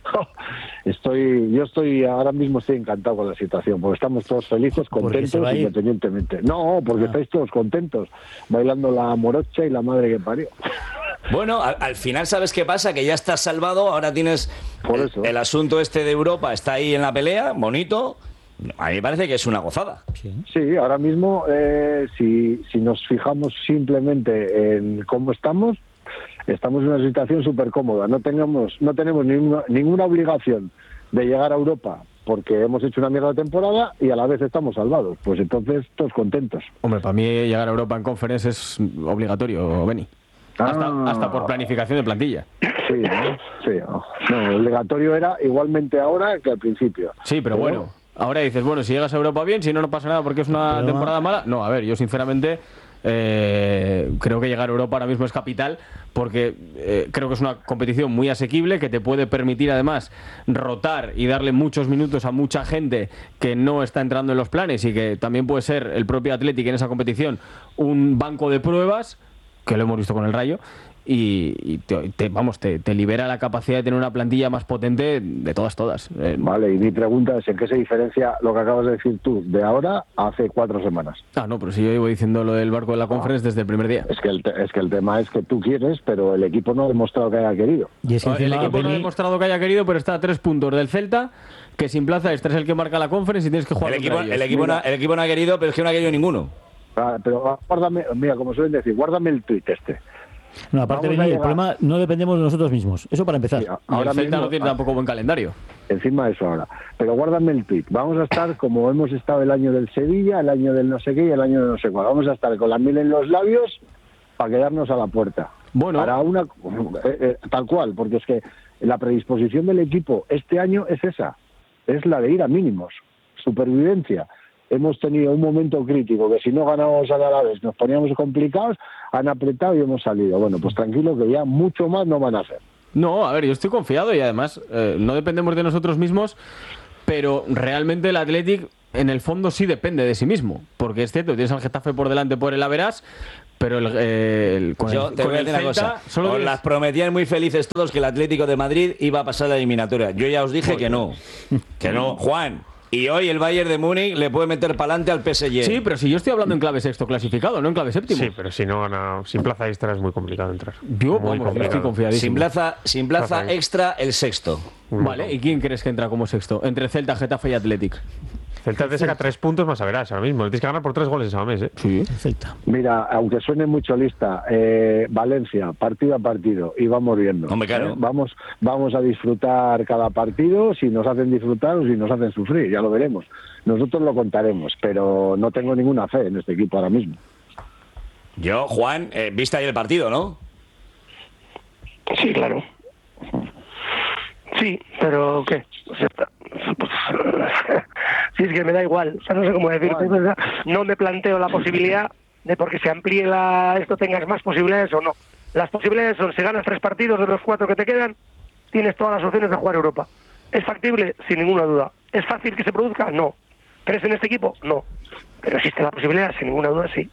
estoy, yo estoy ahora mismo estoy encantado con la situación, porque estamos todos felices, Porque contentos, se va a ir. independientemente. No, porque Ah. estáis todos contentos, bailando la morocha y la madre que parió. Bueno, al, al final, ¿sabes qué pasa? Que ya estás salvado, ahora tienes Por el, eso. el asunto este de Europa, está ahí en la pelea, bonito. A mí me parece que es una gozada. Sí, ahora mismo, eh, si, si nos fijamos simplemente en cómo estamos, estamos en una situación súper cómoda. No tenemos, no tenemos ninguna, ninguna obligación de llegar a Europa porque hemos hecho una mierda de temporada y a la vez estamos salvados. Pues entonces, todos contentos. Hombre, para mí llegar a Europa en Conference es obligatorio, Beni. Hasta, Ah. hasta por planificación de plantilla. Sí, ¿no? Sí, no. No, obligatorio era igualmente ahora que al principio. Sí, pero bueno, ahora dices, bueno, si llegas a Europa bien, si no, no pasa nada porque es una Pero- temporada mala. No, a ver, yo sinceramente eh, creo que llegar a Europa ahora mismo es capital porque eh, creo que es una competición muy asequible que te puede permitir además rotar y darle muchos minutos a mucha gente que no está entrando en los planes y que también puede ser el propio Athletic en esa competición un banco de pruebas, que lo hemos visto con el Rayo. Y, y te, te- vamos, te, te libera la capacidad de tener una plantilla más potente de todas, todas. Eh, Vale, y mi pregunta es, ¿en qué se diferencia lo que acabas de decir tú de ahora a hace cuatro semanas? Ah, no, pero si yo llevo diciendo lo del barco de la Conference desde el primer día. Es que el, te- es que el tema es que tú quieres, pero el equipo no ha demostrado que haya querido. Y es que el encima equipo no ha Beni- demostrado que haya querido, pero está a tres puntos del Celta, que sin plaza extra es el que marca la Conference y tienes que jugar El contra equipo, ellos. el, equipo no, el equipo no ha querido, pero es que no ha querido ninguno. Ah, pero guárdame, mira, como suelen decir, guárdame el tuit este. No, aparte, Vamos a Beni, el llegar- problema no dependemos de nosotros mismos. Eso para empezar. Sí, Y ahora el Celta mismo- no tiene tampoco buen calendario. encima de eso ahora. Pero guárdame el tuit. Vamos a estar como hemos estado el año del Sevilla, el año del no sé qué y el año del no sé cuál. Vamos a estar con la miel en los labios para quedarnos a la puerta. Bueno. Para una, eh, eh, tal cual, porque es que la predisposición del equipo este año es esa, es la de ir a mínimos, supervivencia. Hemos tenido un momento crítico que si no ganábamos al Alavés nos poníamos complicados, han apretado y hemos salido. Bueno, pues tranquilo que ya mucho más no van a hacer. No, a ver, yo estoy confiado y además eh, no dependemos de nosotros mismos, pero realmente el Athletic en el fondo sí depende de sí mismo, porque es cierto, tienes al Getafe por delante por el Averás, pero el, eh, el, con Yo el, te con voy a el decir una Celta cosa. solo Os tienes- las prometían muy felices todos que el Atlético de Madrid iba a pasar la eliminatoria. Yo ya os dije que no. Que no, Juan. Y hoy el Bayern de Múnich le puede meter para adelante al P S G. Sí, pero si yo estoy hablando en clave sexto clasificado, no en clave séptimo. Sí, pero si no gana, sin plaza extra es muy complicado entrar. Yo, Muy vamos, yo estoy confiadísimo. Sin plaza, sin plaza Plaza extra, el sexto. Vale, ¿y quién crees que entra como sexto? Entre Celta, Getafe y Athletic. Celta te saca tres puntos más a verás ahora mismo. Le tienes que ganar por tres goles ese mes, ¿eh? Sí, Celta. Mira, aunque suene mucho lista, eh, Valencia, partido a partido, y vamos viendo. Hombre, claro. ¿eh? Vamos, vamos a disfrutar cada partido, si nos hacen disfrutar o si nos hacen sufrir, ya lo veremos. Nosotros lo contaremos, pero no tengo ninguna fe en este equipo ahora mismo. Yo, Juan, eh, viste ahí el partido, ¿no? Sí, claro. Sí, pero ¿qué? O sea, pues, sí, es que me da igual. O sea, no sé cómo decirte. ¿Verdad? No me planteo la posibilidad de porque se amplíe la, esto tengas más posibilidades o no. Las posibilidades son, si ganas tres partidos de los cuatro que te quedan, tienes todas las opciones de jugar Europa. ¿Es factible? Sin ninguna duda. ¿Es fácil que se produzca? No. ¿Crees en este equipo? No. Pero existe la posibilidad, sin ninguna duda, sí.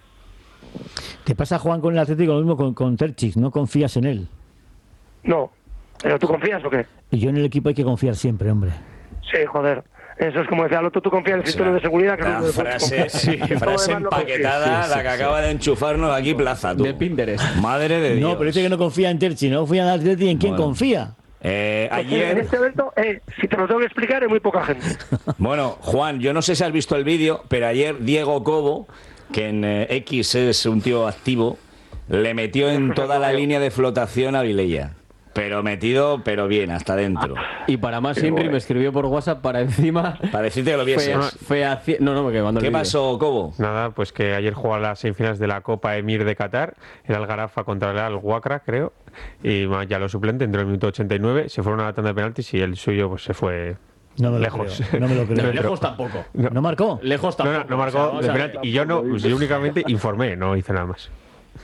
Te pasa, Juan, con el Atlético lo mismo con, con Terchik, no confías en él. No. ¿Pero tú confías o qué? Y yo en el equipo hay que confiar siempre, hombre. Sí, joder. Eso es como decía Loto, tú confías en el cinturón de seguridad. Que La no frase, sí, frase empaquetada, la que acaba de enchufarnos aquí Plaza, tú. De Pinterest. Madre de Dios. No, pero dice que no confía en Terchik, no confía en el Atlético, ¿en quién Bueno. confía? Eh, En ayer, este evento, eh, si te lo tengo que explicar, hay muy poca gente. bueno, Juan, yo no sé si has visto el vídeo, pero ayer Diego Cobo, que en eh, X es un tío activo, le metió en toda la línea de flotación a Vilella. Pero metido, pero bien, hasta dentro. Y para más siempre me escribió por WhatsApp para encima. Para decirte que lo vieses. Fea, fea, no, no, me quedé. ¿Qué pasó, Cobo? Nada, pues que ayer jugó a las semifinales de la Copa Emir de Qatar, el Al-Garafa contra el Al-Wakra, creo, y ma, ya lo suplente, entró en el minuto ochenta y nueve, se fueron a la tanda de penaltis y el suyo pues se fue No me lo lejos. creo, no me lo creo. No, Dentro. lejos tampoco. No. ¿No marcó? Lejos No, tampoco. no, no marcó O sea, vamos de a ver. penalti. Y yo no, pues yo únicamente informé, no hice nada más.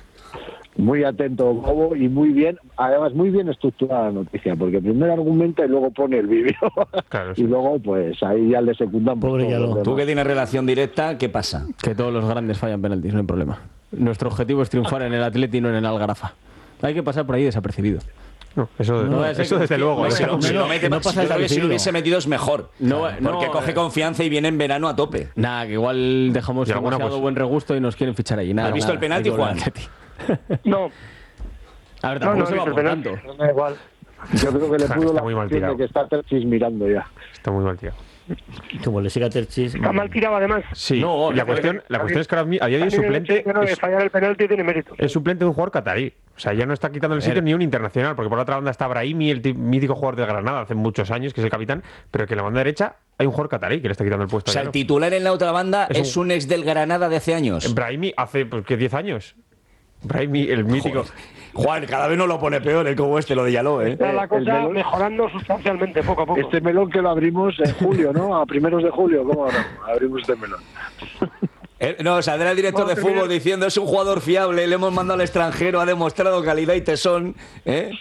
Muy atento, Cobo, y muy bien, además muy bien estructurada la noticia, porque primero argumenta y luego pone el vídeo. Claro, Y luego, pues ahí ya le secundamos. Pobre todos Yalo. los demás. Tú que tienes relación directa, ¿qué pasa? Que todos los grandes fallan penaltis, no hay problema. Nuestro objetivo es triunfar en el Atleti y no en el Algarafa. Hay que pasar por ahí desapercibido. No, eso, No, es eso que- desde luego. no, eso- no, Si no, lo mete, no yo pasa creo que si lo desapercibido. hubiese metido es mejor. No, porque no, coge eh. confianza y viene en verano a tope. Nada, que igual dejamos Y alguna, demasiado pues- buen regusto y nos quieren fichar allí. Nada, ¿Has visto nada, el penalti, hay que volver Juan? al Atleti. No, A ver, no, tampoco no, se va el por penalti, tanto. me da igual. Yo creo que le Está- pudo está la muy mal opción de tirado. que está Terchis mirando ya. Está muy mal tirado. Como le siga a Terchis. Está mal tirado, además. Sí, No, y la no, cuestión, la cuestión es que ahora mi- a día de hoy También el suplente hecho de que no, de es, fallar el penalti tiene mérito. es suplente de un jugador catarí. O sea, ya no está quitando el sitio ni un internacional, porque por la otra banda está Brahimi, el ti- mítico jugador de Granada hace muchos años, que es el capitán, pero que en la banda derecha hay un jugador catarí que le está quitando el puesto. O sea, a el Llano. titular en la otra banda Es es un ex del Granada de hace años. Brahimi hace, pues, ¿qué? diez años. Brahimi, el mítico. Juan, cada vez nos lo pone peor el como este, lo de Yaló, ¿eh? Está la el cosa melón- mejorando sustancialmente, poco a poco. Este melón que lo abrimos en julio, ¿no? A primeros de julio, ¿cómo abrimos? Abrimos este melón. Eh, No, saldrá el director de fútbol diciendo es un jugador fiable, le hemos mandado al extranjero, ha demostrado calidad y tesón. ¿eh?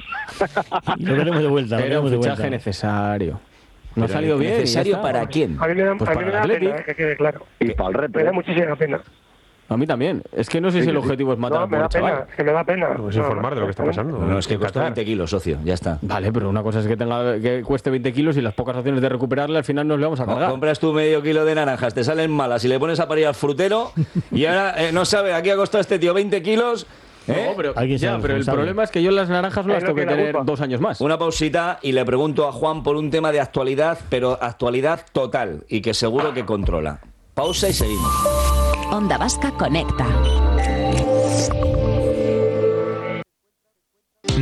Y lo veremos de vuelta. Lo Era un veremos de fichaje vuelta. necesario. No ha Pero salido bien. y ya ¿Necesario está. para quién? A mí me da, Pues a mí para me da el Atleti. pena, eh, que quede claro. Y para el Me repre. da muchísima pena. A mí también. Es que no sé si el objetivo es matar No, al me da pobre pena, chaval. es que me da pena. Pues No, informar de lo que está pasando. No, es que En costó Qatar. veinte kilos, socio, ya está. Vale, pero una cosa es que tenga que cueste veinte kilos y las pocas opciones de recuperarle al final nos le vamos a No, cargar. compras tú medio kilo de naranjas, te salen malas y le pones a parir al frutero y ahora eh, no sabe, aquí ha costado este tío veinte kilos. ¿eh? No, pero, Alguien ya, será pero el responsable. problema es que yo las naranjas no Ahí las no tengo que tiene la tener culpa. dos años más. Una pausita y le pregunto a Juan por un tema de actualidad, pero actualidad total y que seguro que controla. Pausa y seguimos. Onda Vasca Conecta.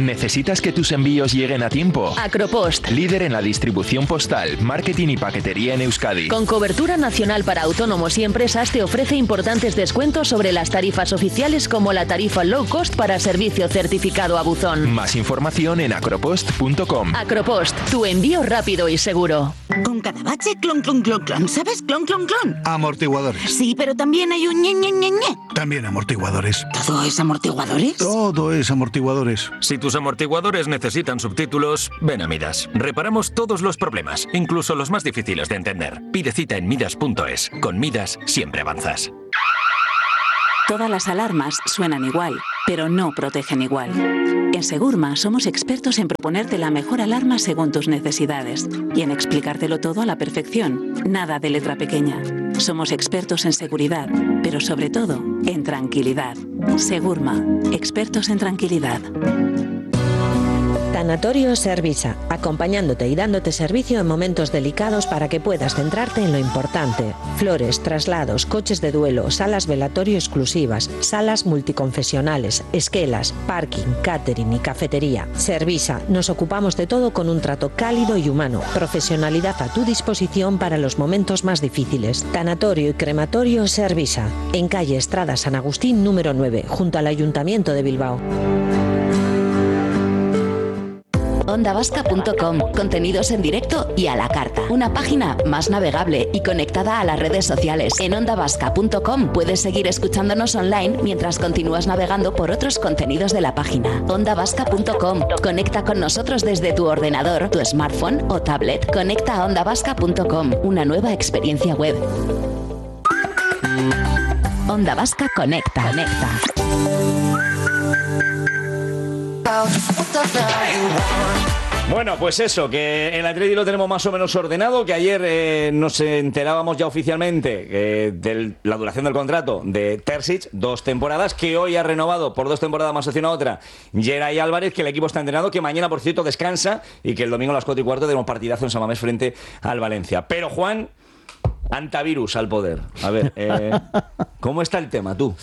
¿Necesitas que tus envíos lleguen a tiempo? Acropost. Líder en la distribución postal, marketing y paquetería en Euskadi. Con cobertura nacional para autónomos y empresas te ofrece importantes descuentos sobre las tarifas oficiales como la tarifa low cost para servicio certificado a buzón. Más información en acropost punto com. Acropost, tu envío rápido y seguro. Con cada bache, clon, clon, clon, clon. ¿Sabes? Clon, clon, clon. Amortiguadores. Sí, pero también hay un ñe, ñe, ñe, ñe. También amortiguadores. ¿Todo es amortiguadores? Todo es amortiguadores. Si tus amortiguadores necesitan subtítulos, ven a Midas. Reparamos todos los problemas, incluso los más difíciles de entender. Pide cita en midas punto es. Con Midas siempre avanzas. Todas las alarmas suenan igual, pero no protegen igual. En Segurma somos expertos en proponerte la mejor alarma según tus necesidades y en explicártelo todo a la perfección. Nada de letra pequeña. Somos expertos en seguridad, pero sobre todo en tranquilidad. Segurma, expertos en tranquilidad. Tanatorio Servisa, acompañándote y dándote servicio en momentos delicados para que puedas centrarte en lo importante. Flores, traslados, coches de duelo, salas velatorio exclusivas, salas multiconfesionales, esquelas, parking, catering y cafetería. Servisa, nos ocupamos de todo con un trato cálido y humano. Profesionalidad a tu disposición para los momentos más difíciles. Tanatorio y crematorio Servisa, en calle Estrada San Agustín número nueve, junto al Ayuntamiento de Bilbao. onda vasca punto com. Contenidos en directo y a la carta. Una página más navegable y conectada a las redes sociales. En onda vasca punto com puedes seguir escuchándonos online mientras continúas navegando por otros contenidos de la página. onda vasca punto com. Conecta con nosotros desde tu ordenador, tu smartphone o tablet. Conecta a onda vasca punto com. Una nueva experiencia web. Onda Vasca conecta. Conecta. Bueno, pues eso, que el Atleti lo tenemos más o menos ordenado, que ayer eh, nos enterábamos ya oficialmente eh, de la duración del contrato de Terzic, dos temporadas, que hoy ha renovado por dos temporadas más opción a otra Geray Álvarez, que el equipo está entrenado, que mañana, por cierto, descansa y que el domingo a las cuatro y cuarto tenemos partidazo en San Mamés frente al Valencia. Pero, Juan, antivirus al poder. A ver, eh, ¿cómo está el tema, tú?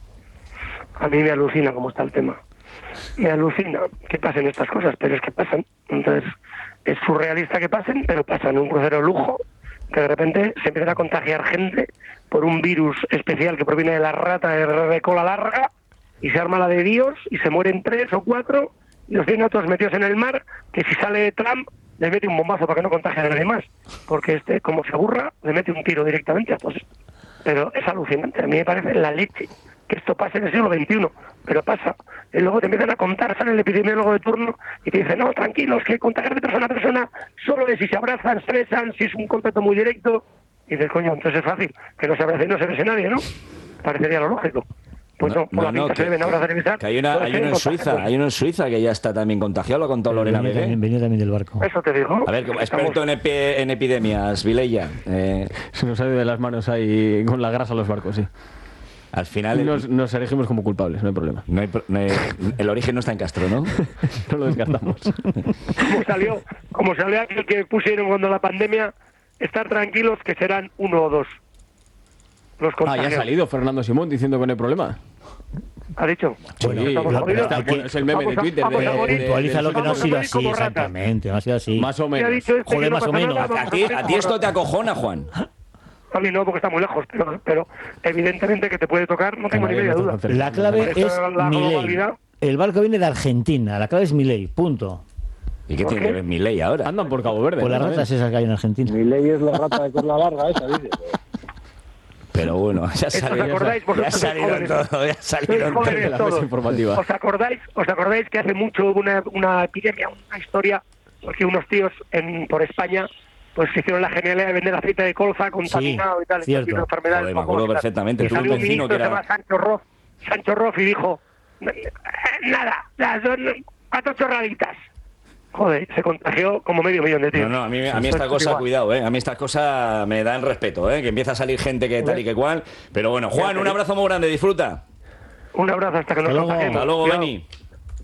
A mí me alucina cómo está el tema. Me alucina que pasen estas cosas, pero es que pasan. Entonces, es surrealista que pasen, pero pasan. Un crucero de lujo, que de repente se empieza a contagiar gente por un virus especial que proviene de la rata de cola larga, y se arma la de Dios, y se mueren tres o cuatro, y los tienen otros metidos en el mar, que si sale Trump, le mete un bombazo para que no contagie a nadie más. Porque este, como se aburra, le mete un tiro directamente a todos. Pero es alucinante. A mí me parece la leche que esto pase en el siglo veintiuno, pero pasa. Y luego te empiezan a contar, sale el epidemiólogo de turno y te dice, no, tranquilos, que contagiar de persona a persona solo es si se abrazan, se besan, si es un contacto muy directo. Y dices, coño, entonces es fácil, que no se abrace y no se bese nadie, ¿no? Parecería lo lógico. Pues no, no por la no, pinta que, se deben abrazar y besar. Que hay, una, hay uno en Suiza, hay uno en Suiza que ya está también contagiado, lo ha contado Lorena venía, Bebé. también, venía también del barco. Eso te digo. A ver, como experto en, epi, en epidemias, Vilella. Eh... Se nos sale de las manos ahí con la grasa los barcos, sí. Al final... Nos, nos elegimos como culpables, no hay problema. No hay, no hay, el origen no está en Castro, ¿no? No lo descartamos. Como salió, como salió aquel que pusieron cuando la pandemia, estar tranquilos que serán uno o dos los contagios. Ah, ya ha salido Fernando Simón diciendo que no hay problema. ¿Ha dicho? Bueno, sí, pero, pero, está, que, es el meme de Twitter. Puntualiza lo que no ha sido así, exactamente. No ha sido así. Más o menos. Este Joder, no más o menos. Nada, a, ti, a ti esto te acojona, Juan. A mí no, porque está muy lejos, pero, pero evidentemente que te puede tocar, no tengo ni media duda. La clave es Milei. El barco viene de Argentina, la clave es Milei, punto. ¿Y qué tiene que ver Milei ahora? Andan por Cabo Verde. Por las ratas esas que hay en Argentina. Milei es la rata de cola larga esa, dice. Pero bueno, ya salieron, ya salieron todo, ya salieron todo de la mesa informativa. ¿Os acordáis, ¿Os acordáis que hace mucho hubo una, una epidemia, una historia, porque unos tíos en, por España pues hicieron la genialidad de vender aceite de colza contaminado sí, y tal, cierto. y enfermedades. Joder, me acuerdo perfectamente. Y Tuve salió un un vecino ministro que que se era... llama Sancho Roth, Sancho Roth y dijo, nada, nada, son cuatro chorraditas. Joder, se contagió como medio millón de tíos. No, no, a mí, a mí esta cosa, cuidado, ¿eh? A mí esta cosa me da el respeto, ¿eh? Que empieza a salir gente que tal y que cual. Pero bueno, Juan, un abrazo muy grande, disfruta. Un abrazo hasta que nos contagiemos. Hasta luego, Beni.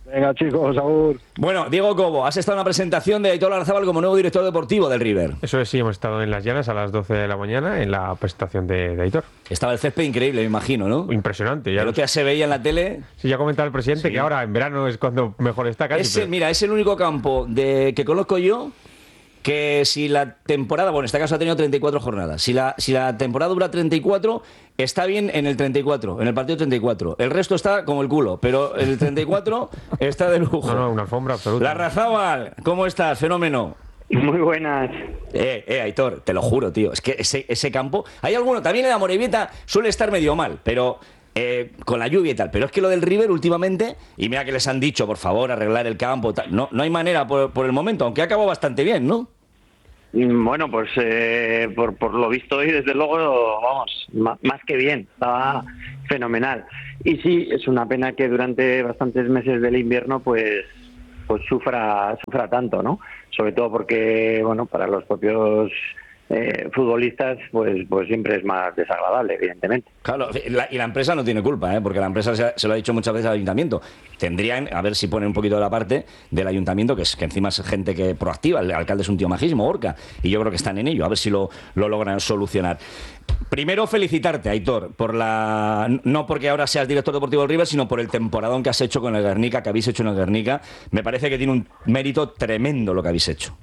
Venga, chicos, agur. Bueno, Diego Cobo, has estado en la presentación de Aitor Larrazábal como nuevo director deportivo del River. Eso es, sí, hemos estado en Las Llanas a las doce de la mañana en la presentación de, de Aitor. Estaba el césped increíble, me imagino, ¿no? Impresionante. Ya lo que se veía en la tele. Sí, ya comentaba el presidente Sí. que ahora en verano es cuando mejor está casi. Ese, pero- Mira, es el único campo de que conozco yo que si la temporada, bueno, en este caso ha tenido treinta y cuatro jornadas, si la, si la temporada dura treinta y cuatro, está bien en el treinta y cuatro, en el partido treinta y cuatro. El resto está como el culo, pero el treinta y cuatro está de lujo. No, no, una alfombra absoluta. Larrazábal, ¿cómo estás? Fenómeno. Muy buenas. Eh, eh, Aitor, te lo juro, tío. Es que ese, ese campo... Hay alguno, también en la Morevieta suele estar medio mal, pero... Eh, con la lluvia y tal, pero es que lo del River últimamente, y mira que les han dicho, por favor, arreglar el campo, tal, no, no hay manera por, por el momento, aunque ha acabado bastante bien, ¿no? Bueno, pues eh, por, por lo visto hoy, desde luego, vamos, más, más que bien, estaba fenomenal. Y sí, es una pena que durante bastantes meses del invierno, pues pues sufra sufra tanto, ¿no? Sobre todo porque, bueno, para los propios eh, futbolistas, pues pues siempre es más desagradable, evidentemente. Claro, la- y la empresa no tiene culpa, ¿eh? Porque la empresa se, se lo ha dicho muchas veces al ayuntamiento. Tendrían, a ver si ponen un poquito de la parte del ayuntamiento, que es que encima es gente que proactiva, el alcalde es un tío majísimo, Orca, y yo creo que están en ello, a ver si lo, lo logran solucionar. Primero, felicitarte, Aitor, por la no porque ahora seas director deportivo del River, sino por el temporadón que has hecho con el Guernica, que habéis hecho en el Guernica. Me parece que tiene un mérito tremendo lo que habéis hecho.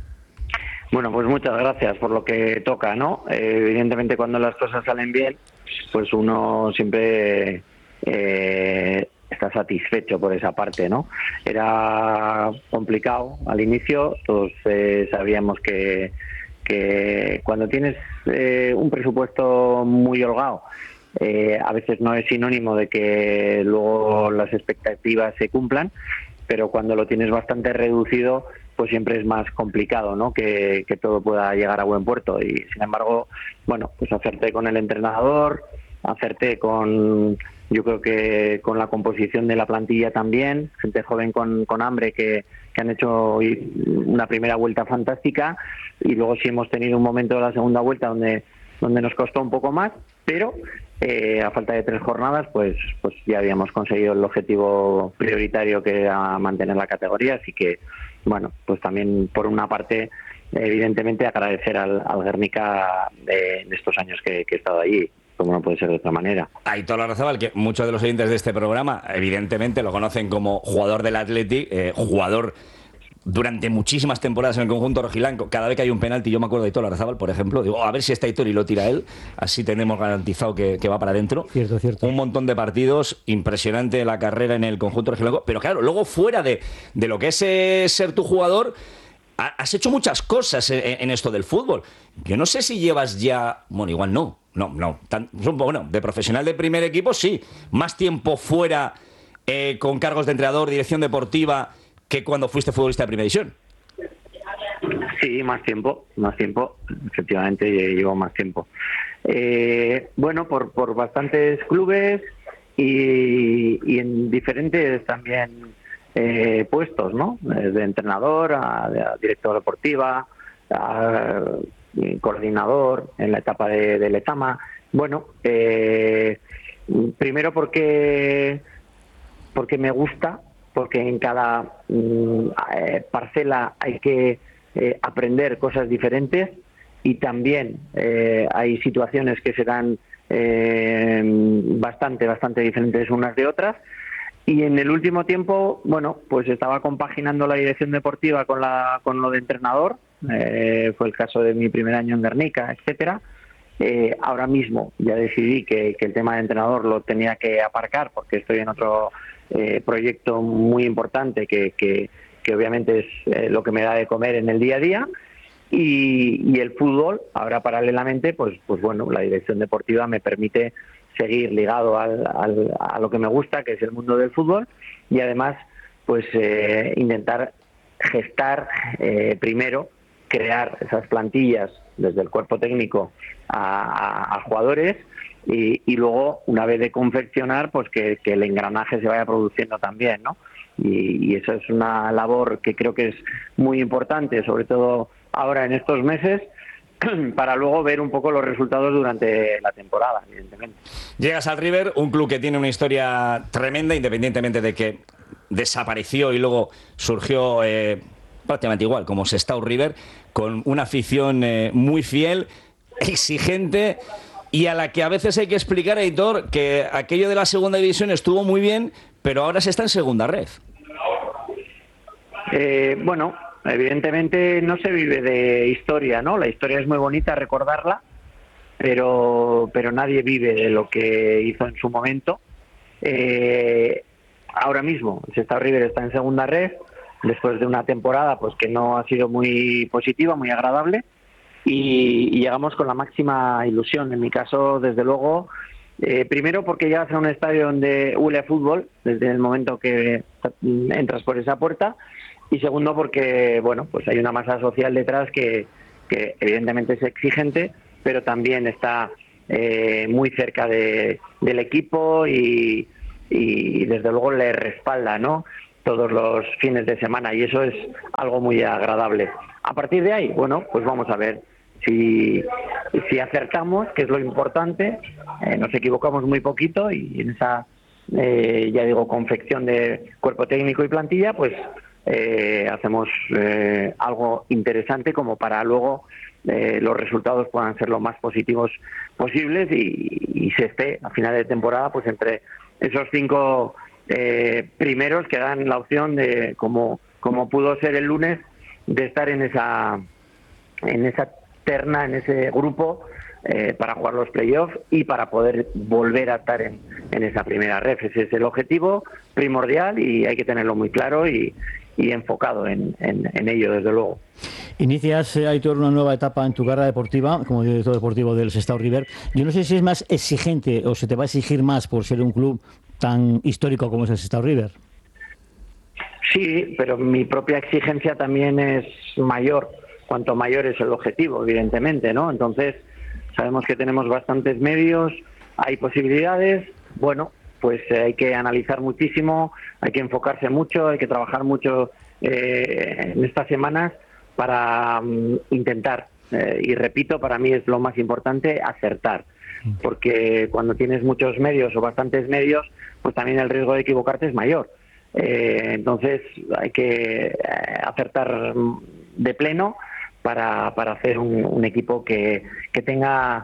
Bueno, pues muchas gracias por lo que toca, ¿no? Eh, evidentemente cuando las cosas salen bien, pues uno siempre eh, está satisfecho por esa parte, ¿no? Era complicado al inicio, todos eh, sabíamos que, que cuando tienes eh, un presupuesto muy holgado, eh, a veces no es sinónimo de que luego las expectativas se cumplan, pero cuando lo tienes bastante reducido, pues siempre es más complicado, ¿no? Que, que todo pueda llegar a buen puerto. Y sin embargo, bueno, pues acerté con el entrenador, acerté con, yo creo que con la composición de la plantilla también, gente joven con, con hambre que, que han hecho hoy una primera vuelta fantástica, y luego sí hemos tenido un momento de la segunda vuelta donde donde nos costó un poco más, pero eh, a falta de tres jornadas, pues pues ya habíamos conseguido el objetivo prioritario, que era mantener la categoría. Así que, bueno, pues también por una parte, evidentemente agradecer al, al Guernica de, de estos años que, que he estado allí, como no puede ser de otra manera. Aitor Larrazábal, que muchos de los oyentes de este programa evidentemente lo conocen como jugador del Athletic, eh, jugador durante muchísimas temporadas en el conjunto rojiblanco. Cada vez que hay un penalti, yo me acuerdo de Aitor Larrazábal, por ejemplo, digo, a ver si está Aitor y lo tira él, así tenemos garantizado que, que va para adentro. Cierto, cierto. Un montón de partidos, impresionante la carrera en el conjunto rojiblanco, pero claro, luego fuera de, de lo que es eh, ser tu jugador, ha- has hecho muchas cosas en, en esto del fútbol. Yo no sé si llevas ya, bueno, igual no, no, no, tan, bueno, de profesional de primer equipo sí, más tiempo fuera eh, con cargos de entrenador, dirección deportiva, que cuando fuiste futbolista de primera división. Sí, más tiempo, más tiempo, efectivamente llevo más tiempo. Eh, bueno, por, por bastantes clubes y, y en diferentes también eh, puestos, ¿no? De entrenador a, a director deportiva, a, coordinador en la etapa de, de Letama. Bueno, eh, primero porque porque me gusta, porque en cada mm, eh, parcela hay que eh, aprender cosas diferentes, y también eh, hay situaciones que serán eh, bastante, bastante diferentes unas de otras. Y en el último tiempo, bueno, pues estaba compaginando la dirección deportiva con la con lo de entrenador. Eh, fue el caso de mi primer año en Guernica, etcétera. Eh, ahora mismo ya decidí que, que el tema de entrenador lo tenía que aparcar, porque estoy en otro eh, proyecto muy importante que, que, que obviamente es eh, lo que me da de comer en el día a día. Y, y el fútbol, ahora paralelamente, pues, pues bueno, la dirección deportiva me permite seguir ligado al, al, a lo que me gusta, que es el mundo del fútbol, y además pues eh, intentar gestar eh, primero, crear esas plantillas desde el cuerpo técnico a, a, a jugadores, y, y luego, una vez de confeccionar, pues que, que el engranaje se vaya produciendo también, ¿no? Y, y eso es una labor que creo que es muy importante, sobre todo ahora en estos meses, para luego ver un poco los resultados durante la temporada, evidentemente. Llegas al River, un club que tiene una historia tremenda, independientemente de que desapareció y luego surgió eh, prácticamente igual, como Sestao River, con una afición eh, muy fiel, exigente, y a la que a veces hay que explicar, Aitor, que aquello de la segunda división estuvo muy bien, pero ahora se está en segunda red. Eh, bueno, evidentemente no se vive de historia, ¿no? La historia es muy bonita, recordarla, pero, pero nadie vive de lo que hizo en su momento. Eh, ahora mismo, el Sestao River está en segunda red, después de una temporada pues que no ha sido muy positiva, muy agradable, y, y llegamos con la máxima ilusión. En mi caso, desde luego, eh, primero porque llegas a un estadio donde huele a fútbol desde el momento que entras por esa puerta, y segundo porque, bueno, pues hay una masa social detrás que, que evidentemente es exigente, pero también está eh, muy cerca de, del equipo y, y desde luego le respalda, ¿no?, todos los fines de semana, y eso es algo muy agradable. A partir de ahí, bueno, pues vamos a ver si, si acertamos, que es lo importante. Eh, nos equivocamos muy poquito y en esa, eh, ya digo, confección de cuerpo técnico y plantilla, pues eh, hacemos eh, algo interesante como para luego eh, los resultados puedan ser lo más positivos posibles y, y se esté a final de temporada pues entre esos cinco Eh, primeros que dan la opción de, como como pudo ser el lunes, de estar en esa en esa terna, en ese grupo eh, para jugar los playoffs y para poder volver a estar en, en esa primera ref. Ese es el objetivo primordial y hay que tenerlo muy claro y, y enfocado en, en, en ello, desde luego. Inicias, eh, Aitor, una nueva etapa en tu carrera deportiva como director deportivo del Sestao River. Yo no sé si es más exigente o se te va a exigir más por ser un club tan histórico como es el Sestao River. Sí, pero mi propia exigencia también es mayor, cuanto mayor es el objetivo, evidentemente, ¿no? Entonces, sabemos que tenemos bastantes medios, hay posibilidades, bueno, pues eh, hay que analizar muchísimo, hay que enfocarse mucho, hay que trabajar mucho eh, en estas semanas para um, intentar, eh, y repito, para mí es lo más importante, acertar. Porque cuando tienes muchos medios o bastantes medios, pues también el riesgo de equivocarte es mayor. Eh, entonces hay que eh, acertar de pleno para, para hacer un, un equipo que, que tenga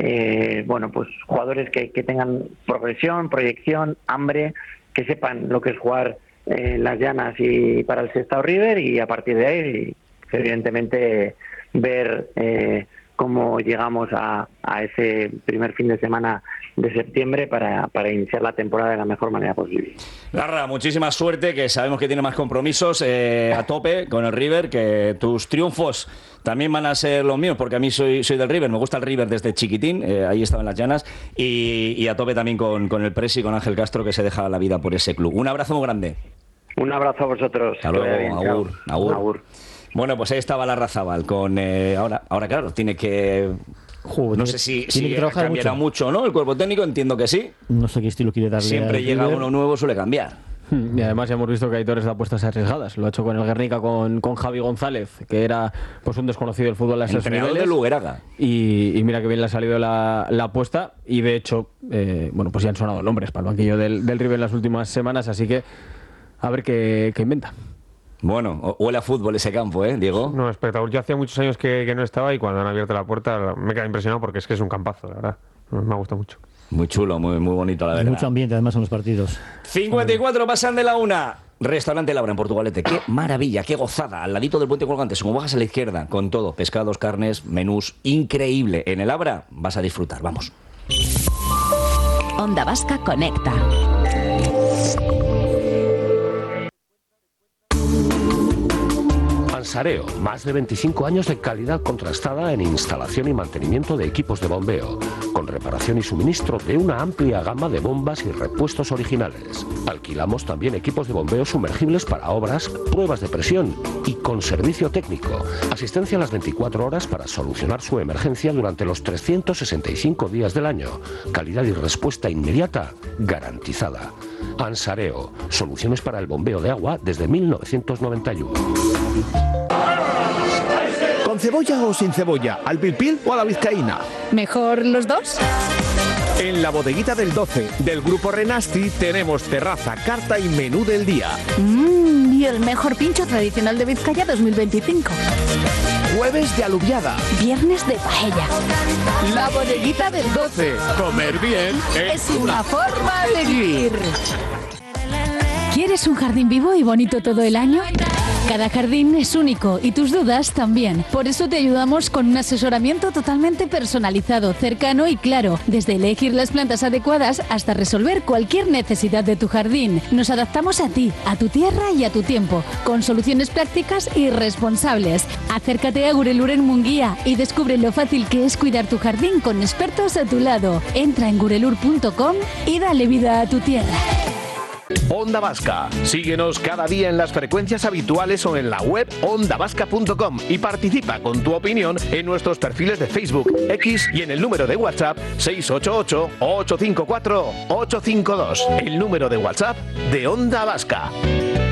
eh, bueno, pues jugadores que, que tengan progresión, proyección, hambre, que sepan lo que es jugar en eh, las llanas y para el Sestao River, y a partir de ahí, evidentemente, ver eh, cómo llegamos a, a ese primer fin de semana de septiembre para, para iniciar la temporada de la mejor manera posible. Larra, muchísima suerte, que sabemos que tiene más compromisos eh, a tope con el River, que tus triunfos también van a ser los míos, porque a mí soy, soy del River, me gusta el River desde chiquitín, eh, ahí estaba en las llanas, y, y a tope también con, con el Presi, con Ángel Castro, que se deja la vida por ese club. Un abrazo muy grande. Un abrazo a vosotros. Hasta luego, bien, agur, agur. agur. Bueno, pues ahí estaba Larra Zabal con eh, ahora, ahora claro, tiene que Joder, no sé si, si cambiará mucho. mucho, ¿no? El cuerpo técnico, entiendo que sí. No sé qué estilo quiere darle. Siempre llega River. Uno nuevo, suele cambiar. Y además ya hemos visto que Aitor está apuestas arriesgadas. Lo ha hecho con el Guernica, con, con Javi González, que era pues un desconocido del fútbol a esos niveles. De Lugeraga. Y, y mira que bien le ha salido la, la apuesta. Y de hecho, eh, bueno, pues ya han sonado nombres para el banquillo del, del River en las últimas semanas. Así que a ver qué, qué inventa. Bueno, huele a fútbol ese campo, ¿eh, Diego? No, espectacular. Yo hacía muchos años que, que no estaba y cuando han abierto la puerta me he quedado impresionado porque es que es un campazo, la verdad. Me ha gustado mucho. Muy chulo, muy, muy bonito, la verdad. Mucho ambiente, además, en los partidos. cincuenta y cuatro pasan de la una. Restaurante Laura en Portugalete. Qué maravilla, qué gozada. Al ladito del puente colgante, como bajas a la izquierda, con todo. Pescados, carnes, menús. Increíble. En el Abra vas a disfrutar. Vamos. Onda Vasca Conecta. Ansareo, más de veinticinco años de calidad contrastada en instalación y mantenimiento de equipos de bombeo, con reparación y suministro de una amplia gama de bombas y repuestos originales. Alquilamos también equipos de bombeo sumergibles para obras, pruebas de presión y con servicio técnico. Asistencia a las veinticuatro horas para solucionar su emergencia durante los trescientos sesenta y cinco días del año. Calidad y respuesta inmediata garantizada. Ansareo, soluciones para el bombeo de agua desde mil novecientos noventa y uno. ¿Con cebolla o sin cebolla? ¿Al pil pil o a la vizcaína? ¿Mejor los dos? En la bodeguita del doce del Grupo Renasti tenemos terraza, carta y menú del día. Mmm, y el mejor pincho tradicional de Vizcaya dos mil veinticinco. Jueves de alubiada. Viernes de paella. La bodeguita del doce. Comer bien es una forma de vivir. ¿Quieres un jardín vivo y bonito todo el año? Cada jardín es único y tus dudas también. Por eso te ayudamos con un asesoramiento totalmente personalizado, cercano y claro, desde elegir las plantas adecuadas hasta resolver cualquier necesidad de tu jardín. Nos adaptamos a ti, a tu tierra y a tu tiempo, con soluciones prácticas y responsables. Acércate a Gurelur en Munguía y descubre lo fácil que es cuidar tu jardín con expertos a tu lado. Entra en gurelur punto com y dale vida a tu tierra. Onda Vasca. Síguenos cada día en las frecuencias habituales o en la web onda vasca punto com y participa con tu opinión en nuestros perfiles de Facebook, X y en el número de WhatsApp seis ocho ocho, ocho cinco cuatro, ocho cinco dos. El número de WhatsApp de Onda Vasca.